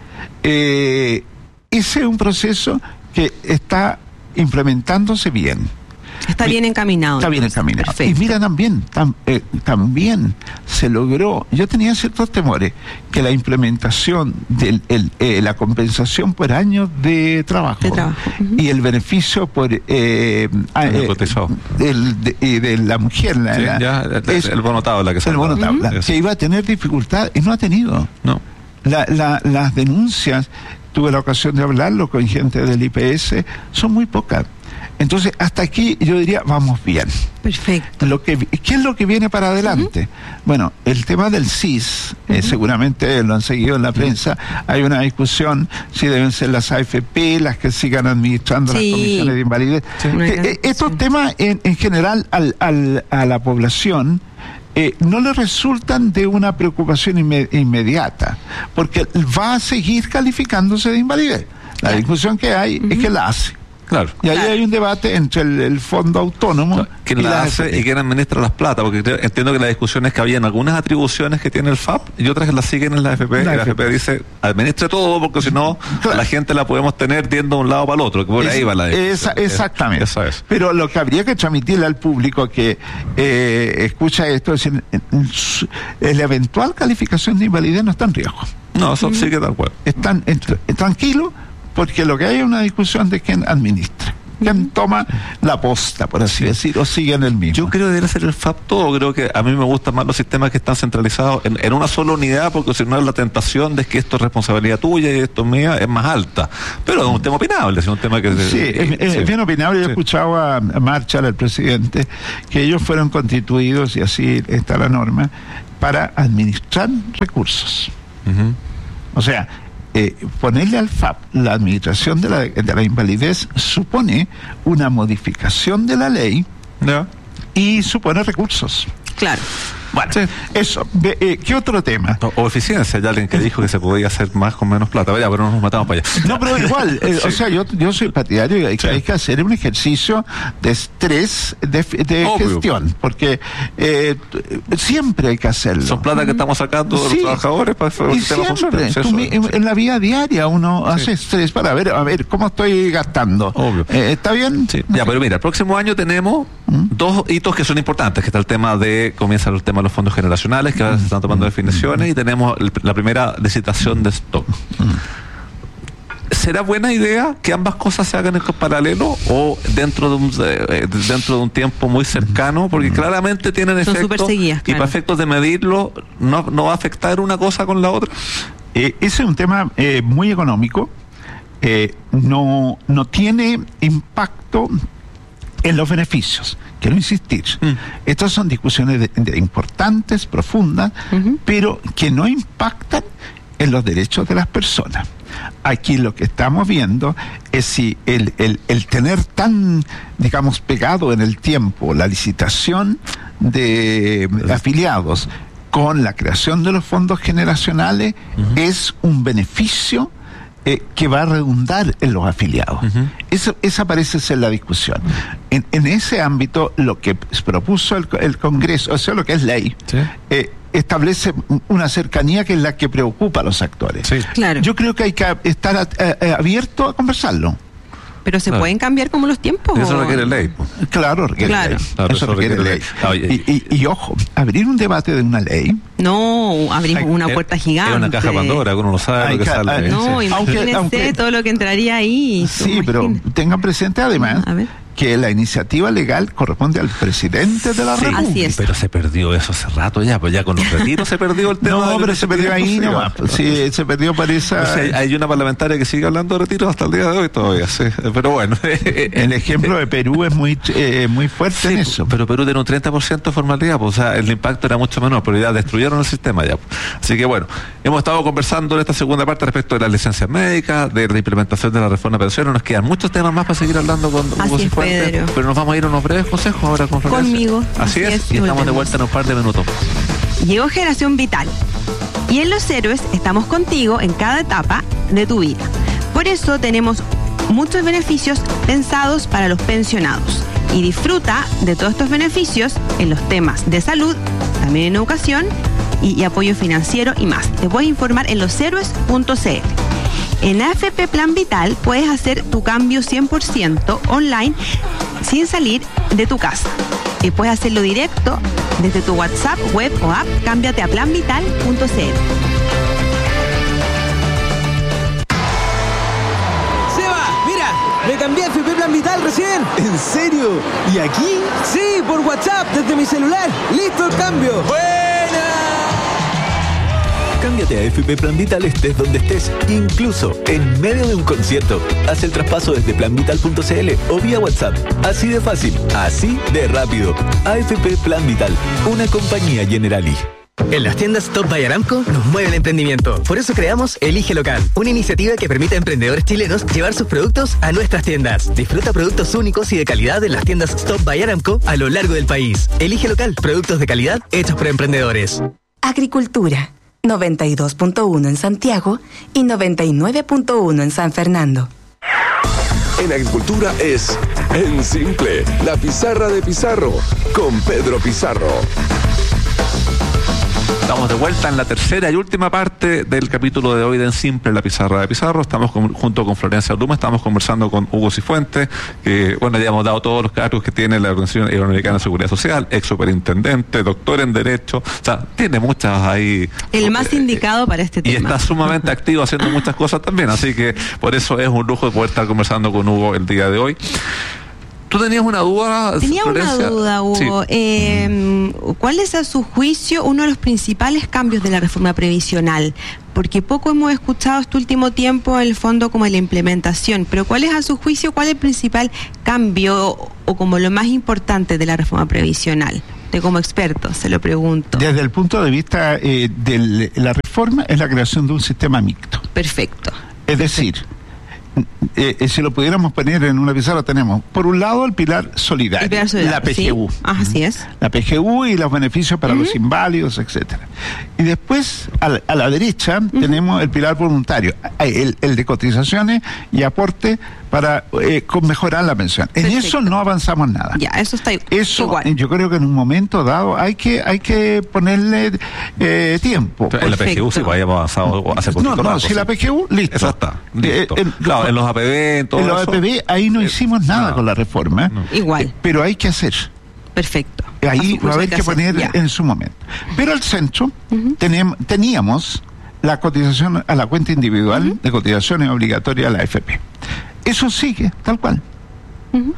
Eh, ese es un proceso que está implementándose bien. Está bien encaminado. Está bien encaminado. Perfecto. Y mira, también, tam, eh, también se logró, yo tenía ciertos temores, que la implementación de eh, la compensación por años de trabajo, de trabajo. Uh-huh. y el beneficio por eh, eh, el, de, de, de la mujer, la, sí, la, ya, es, el bono tabla, que, el bono tabla, uh-huh. que iba a tener dificultad y no ha tenido. No. La, la, las denuncias, tuve la ocasión de hablarlo con gente del I P S, son muy pocas. Entonces, hasta aquí yo diría, vamos bien. Perfecto. Lo que, ¿qué es lo que viene para adelante? Uh-huh. Bueno, el tema del C I S, uh-huh. eh, seguramente lo han seguido en la prensa, hay una discusión si deben ser las A F P las que sigan administrando sí. las comisiones de invalidez. Sí. Que, eh, estos sí. temas, en, en general, al, al, a la población, Eh, no le resultan de una preocupación inme- inmediata, porque va a seguir calificándose de invalidez. La claro. discusión que hay uh-huh. es que la hace. Claro. Y ahí claro. hay un debate entre el, el fondo autónomo claro. ¿Quién y la hace y quién administra las plata? Porque entiendo que la discusión es que habían algunas atribuciones que tiene el F A P y otras que las siguen en la A F P. La, y la A F P dice, administre todo, porque si no, claro. la gente la podemos tener yendo de un lado para el otro, que por es, ahí va la discusión. Esa, exactamente. Eso es. Pero lo que habría que transmitirle al público que eh, escucha esto es decir, la eventual calificación de invalidez no está en riesgo. No, eso mm. sí que tal cual. Están en, tranquilos, porque lo que hay es una discusión de quién administra, quién toma la posta, por así sí. decirlo, o sigue en el mismo. Yo creo que debe ser el F A P todo. Creo que a mí me gustan más los sistemas que están centralizados en, en una sola unidad, porque si no es la tentación de que esto es responsabilidad tuya y esto es mía, es más alta. Pero es un tema opinable, es un tema que... Sí, es, es sí. bien opinable. Yo sí. he escuchado a Marshall, al presidente, que ellos fueron constituidos, y así está la norma, para administrar recursos. Uh-huh. O sea... Eh, ponerle al F A P la administración de la, de la invalidez supone una modificación de la ley ¿no? y supone recursos. Claro. Bueno, sí. eso. Eh, ¿Qué otro tema? O, o eficiencia, ya alguien que dijo que se podía hacer más con menos plata. Vaya, pero no nos matamos para allá. No, pero igual, eh, sí. o sea, yo, yo soy partidario y hay, sí. hay que hacer un ejercicio de estrés de, de gestión, porque eh, siempre hay que hacerlo. Son plata que estamos sacando de sí. los trabajadores para que el sistema funcione. Tú, en, en la vida diaria uno sí. hace estrés para ver, a ver, cómo estoy gastando. Obvio. Eh, ¿Está bien? Sí. Ya, pero mira, el próximo año tenemos ¿Mm? dos hitos que son importantes, que está el tema de, comienza el tema de los fondos generacionales, que ahora se están tomando definiciones, y tenemos el, la primera licitación de stock. ¿Será buena idea que ambas cosas se hagan en paralelo o dentro de un eh, dentro de un tiempo muy cercano? Porque claramente tienen efectos y claro. para efectos de medirlo no, no va a afectar una cosa con la otra. Eh, ese es un tema eh, muy económico, eh, no, no tiene impacto en los beneficios. Quiero insistir, mm. estas son discusiones de, de importantes, profundas, uh-huh. pero que no impactan en los derechos de las personas. Aquí lo que estamos viendo es si el, el, el tener tan, digamos, pegado en el tiempo la licitación de afiliados con la creación de los fondos generacionales uh-huh. es un beneficio Eh, que va a redundar en los afiliados. Uh-huh. Eso, esa parece ser la discusión. En, en ese ámbito, lo que propuso el, el Congreso, o sea, lo que es ley, ¿sí? eh, establece una cercanía que es la que preocupa a los actores. Sí. Claro. Yo creo que hay que estar a, a, abierto a conversarlo. Pero se claro. pueden cambiar como los tiempos. Eso ¿o? requiere ley. Claro, requiere claro. ley. Claro, eso, eso requiere, requiere ley. ley. Y, y, y ojo, abrir un debate de una ley. No, abrimos una puerta es, gigante. Es una caja Pandora, uno no sabe hay lo que ca- sale. No, sí. imagínense aunque, aunque, todo lo que entraría ahí. Sí, pero tengan presente además a ver. que la iniciativa legal corresponde al presidente de la sí, República. Así es. Pero se perdió eso hace rato ya, pues ya con los retiros se perdió el tema. No, pero se perdió ahí nomás. Sí, se perdió para esa... O sea, hay una parlamentaria que sigue hablando de retiros hasta el día de hoy todavía, sí. Pero bueno. El ejemplo de Perú es muy eh, muy fuerte sí, en eso. Pero Perú tiene un treinta por ciento de formalidad, pues, o sea, el impacto era mucho menor, pero ya destruyeron el sistema ya. Así que bueno, hemos estado conversando en esta segunda parte respecto de las licencias médicas, de la implementación de la reforma de pensiones. Nos quedan muchos temas más para seguir hablando con Hugo Cifuentes, pero nos vamos a ir a unos breves consejos ahora con Florencia. Conmigo. Así, así es, es, y estamos de vuelta en un par de minutos. Llegó Generación Vital. Y en Los Héroes estamos contigo en cada etapa de tu vida. Por eso tenemos muchos beneficios pensados para los pensionados. Y disfruta de todos estos beneficios en los temas de salud, también en educación y, y apoyo financiero y más. Te puedes informar en los héroes punto c l. En A F P Plan Vital puedes hacer tu cambio cien por ciento online sin salir de tu casa. Y puedes hacerlo directo desde tu WhatsApp, web o app. Cámbiate a plan vital punto c l. ¡Seba! ¡Mira! Me cambié a F P Plan Vital recién. ¿En serio? ¿Y aquí? Sí, por WhatsApp, desde mi celular. ¡Listo el cambio! ¡Buena! Cámbiate a F P Plan Vital estés donde estés, incluso en medio de un concierto. Haz el traspaso desde plan vital punto c l o vía WhatsApp. Así de fácil, así de rápido. A F P Plan Vital, una compañía Generali. En las tiendas Stop by Aramco nos mueve el emprendimiento. Por eso creamos Elige Local, una iniciativa que permite a emprendedores chilenos llevar sus productos a nuestras tiendas. Disfruta productos únicos y de calidad en las tiendas Stop by Aramco a lo largo del país. Elige Local, productos de calidad hechos por emprendedores. Agricultura, noventa y dos punto uno en Santiago y noventa y nueve punto uno en San Fernando. En Agricultura es En Simple, la pizarra de Pizarro, con Pedro Pizarro. Estamos de vuelta en la tercera y última parte del capítulo de hoy de En Simple, la pizarra de Pizarro. Estamos con, junto con Florencia Luma, estamos conversando con Hugo Cifuentes, que, bueno, ya hemos dado todos los cargos que tiene la Organización Iberoamericana de Seguridad Social, ex superintendente, doctor en Derecho, o sea, tiene muchas ahí. El más indicado para este tema. Y está sumamente activo haciendo muchas cosas también, así que por eso es un lujo de poder estar conversando con Hugo el día de hoy. ¿Tú tenías una duda, Tenía Florencia? una duda, Hugo. Sí. Eh, ¿Cuál es, a su juicio, uno de los principales cambios de la reforma previsional? Porque poco hemos escuchado este último tiempo el fondo como la implementación, pero ¿cuál es, a su juicio, cuál es el principal cambio o como lo más importante de la reforma previsional? De como experto, se lo pregunto. Desde el punto de vista eh, de la reforma, es la creación de un sistema mixto. Perfecto. Es decir, Eh, eh, si lo pudiéramos poner en una pizarra, tenemos por un lado el pilar solidario, el pilar solidario, la P G U, ¿sí? Así es, la P G U y los beneficios para uh-huh. los inválidos, etcétera. Y después a la, a la derecha uh-huh. tenemos el pilar voluntario, el, el de cotizaciones y aporte para eh, con mejorar la pensión. En Perfecto. Eso no avanzamos nada. Ya, eso está eso igual. Yo creo que en un momento dado hay que hay que ponerle eh, tiempo. En la P G U sí, hayamos avanzado hace poquito. No, no, si la P G U, listo. Eso está, listo. Eh, en, claro, en los A P B, en todo En los eso, A P B, ahí no hicimos nada no, con la reforma. No. Igual. Eh, pero hay que hacer. Perfecto. Ahí va a haber que, que poner ya. en su momento. Pero al centro uh-huh. tenem, teníamos la cotización a la cuenta individual uh-huh. de cotizaciones obligatorias a la A F P. Eso sigue, tal cual. Uh-huh.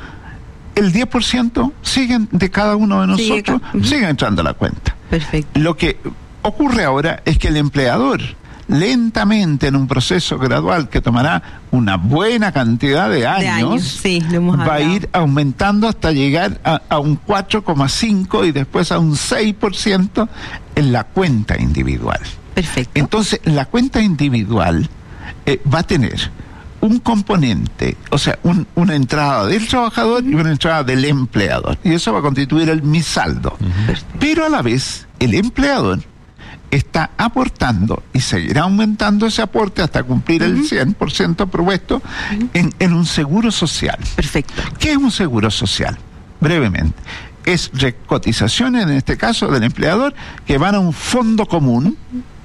El diez por ciento siguen de cada uno de nosotros, sigue, uh-huh. siguen entrando a la cuenta. Perfecto. Lo que ocurre ahora es que el empleador, lentamente, en un proceso gradual que tomará una buena cantidad de años, de años sí, lo hemos va hablado. a ir aumentando hasta llegar a, a un cuatro coma cinco y después a un seis por ciento en la cuenta individual. Perfecto. Entonces, la cuenta individual eh, va a tener un componente, o sea, un, una entrada del trabajador y una entrada del empleador. Y eso va a constituir el mi saldo. Uh-huh. Pero a la vez, el empleador está aportando y seguirá aumentando ese aporte hasta cumplir uh-huh. el cien por ciento propuesto uh-huh. en, en un seguro social. Perfecto. ¿Qué es un seguro social? Brevemente. Es recotizaciones, en este caso, del empleador, que van a un fondo común,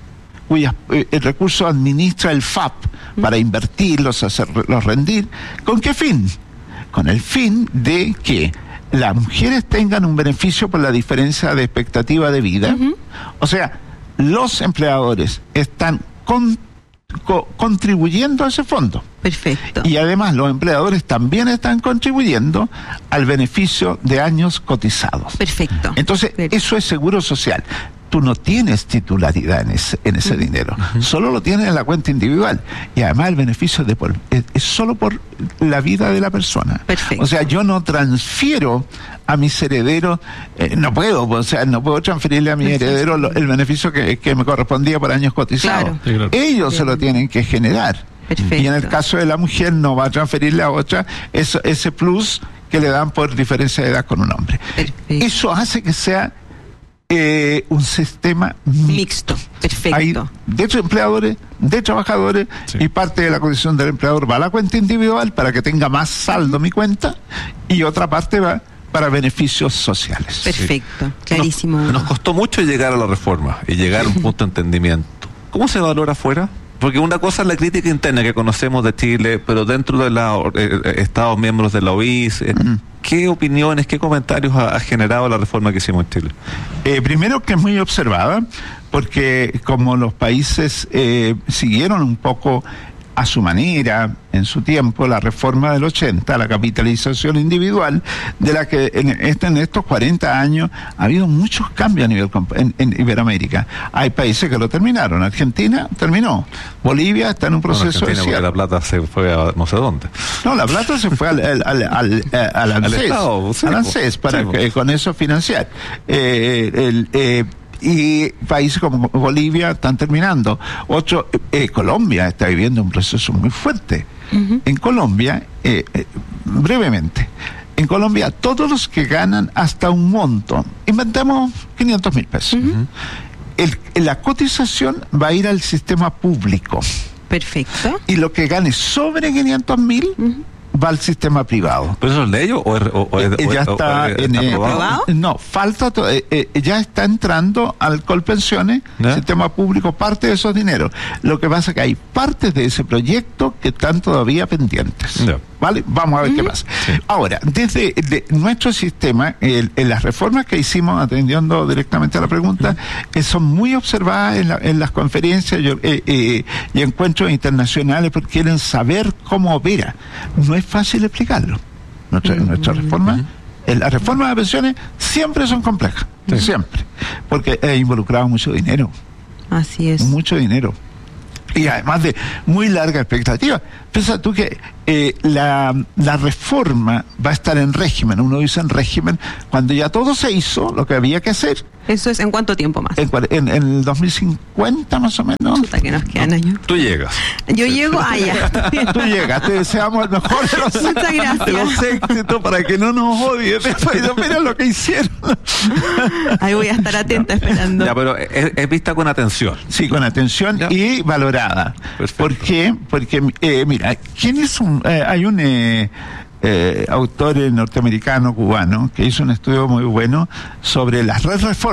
cuyos eh, el recurso administra el F A P para invertirlos, hacerlos rendir. ¿Con qué fin? Con el fin de que las mujeres tengan un beneficio por la diferencia de expectativa de vida. Uh-huh. O sea, los empleadores están con, co, contribuyendo a ese fondo. Perfecto. Y además los empleadores también están contribuyendo al beneficio de años cotizados. Perfecto. Entonces, Perfecto. Eso es seguro social. Tú no tienes titularidad en ese, en ese uh-huh. dinero, uh-huh. solo lo tienes en la cuenta individual. Y además el beneficio de por, es, es solo por la vida de la persona. Perfecto. O sea, yo no transfiero a mis herederos, eh, no puedo, o sea, no puedo transferirle a mi Perfecto. heredero lo, el beneficio que, que me correspondía por años cotizados. Claro. Sí, claro. Ellos Bien. se lo tienen que generar. Perfecto. Y en el caso de la mujer no va a transferirle a otra eso, ese plus que le dan por diferencia de edad con un hombre. Perfecto. Eso hace que sea Eh, un sistema mixto. Perfecto. Hay de empleadores, de trabajadores, sí. y parte de la condición del empleador va a la cuenta individual para que tenga más saldo mi cuenta, y otra parte va para beneficios sociales. Perfecto, sí. Clarísimo. Nos, nos costó mucho llegar a la reforma y llegar a un punto de entendimiento. ¿Cómo se valora afuera? Porque una cosa es la crítica interna que conocemos de Chile, pero dentro de los eh, Estados miembros de la O I S, eh, uh-huh. ¿qué opiniones, qué comentarios ha, ha generado la reforma que hicimos en Chile? Eh, primero, que es muy observada, porque como los países eh, siguieron un poco a su manera, en su tiempo, la reforma del ochenta, la capitalización individual, de la que en, este, en estos cuarenta años ha habido muchos cambios a nivel en, en Iberoamérica. Hay países que lo terminaron. Argentina terminó. Bolivia está en un proceso bueno, de cierre. La plata se fue a no sé dónde. No, la plata se fue al, al, al, al, al ANSES, Estado, sí, al ANSES para sí, que, con eso financiar. Eh, el, eh, y países como Bolivia están terminando. Otro, eh, Colombia está viviendo un proceso muy fuerte. Uh-huh. En Colombia, eh, eh, brevemente, en Colombia todos los que ganan hasta un monto, inventamos quinientos mil pesos, uh-huh. el, la cotización va a ir al sistema público. Perfecto. Y lo que gane sobre quinientos mil uh-huh. va al sistema privado. ¿Pero eso es de ellos o, es, o, o, eh, o ya o, está, o, o, en, ¿está eh, aprobado? No, falta to, eh, eh, ya está entrando al Colpensiones, ¿eh? Sistema público, parte de esos dineros. Lo que pasa es que hay partes de ese proyecto que están todavía pendientes. ¿Ya? ¿Vale? Vamos a ver uh-huh. qué pasa. Sí. Ahora, desde de nuestro sistema, el, en las reformas que hicimos, atendiendo directamente a la pregunta, uh-huh. eh, son muy observadas en, la, en las conferencias yo, eh, eh, y encuentros internacionales porque quieren saber cómo opera. No es fácil explicarlo. Nuestra, uh-huh. nuestra reforma, uh-huh. las reformas de pensiones siempre son complejas, sí. siempre, porque he involucrado mucho dinero. Así es. Mucho dinero. Y además de muy larga expectativa. Piensa tú que eh, la, la reforma va a estar en régimen, uno dice en régimen, cuando ya todo se hizo, lo que había que hacer. ¿Eso es en cuánto tiempo más? En, en, en el dos mil cincuenta más o menos. Puta que nos quedan años. Tú llegas. Yo sí. llego allá. Tú llegas, te deseamos el mejor de los, Muchas gracias. de los éxitos para que no nos odie. Después, mira lo que hicieron. Ahí voy a estar atenta no. esperando. Ya, pero es, es vista con atención. Sí, con atención ya. Y valorada. Perfecto. ¿Por qué? Porque, eh, mira, ¿quién es un... Eh, hay un... Eh, Eh, autor norteamericano cubano que hizo un estudio muy bueno sobre las reformas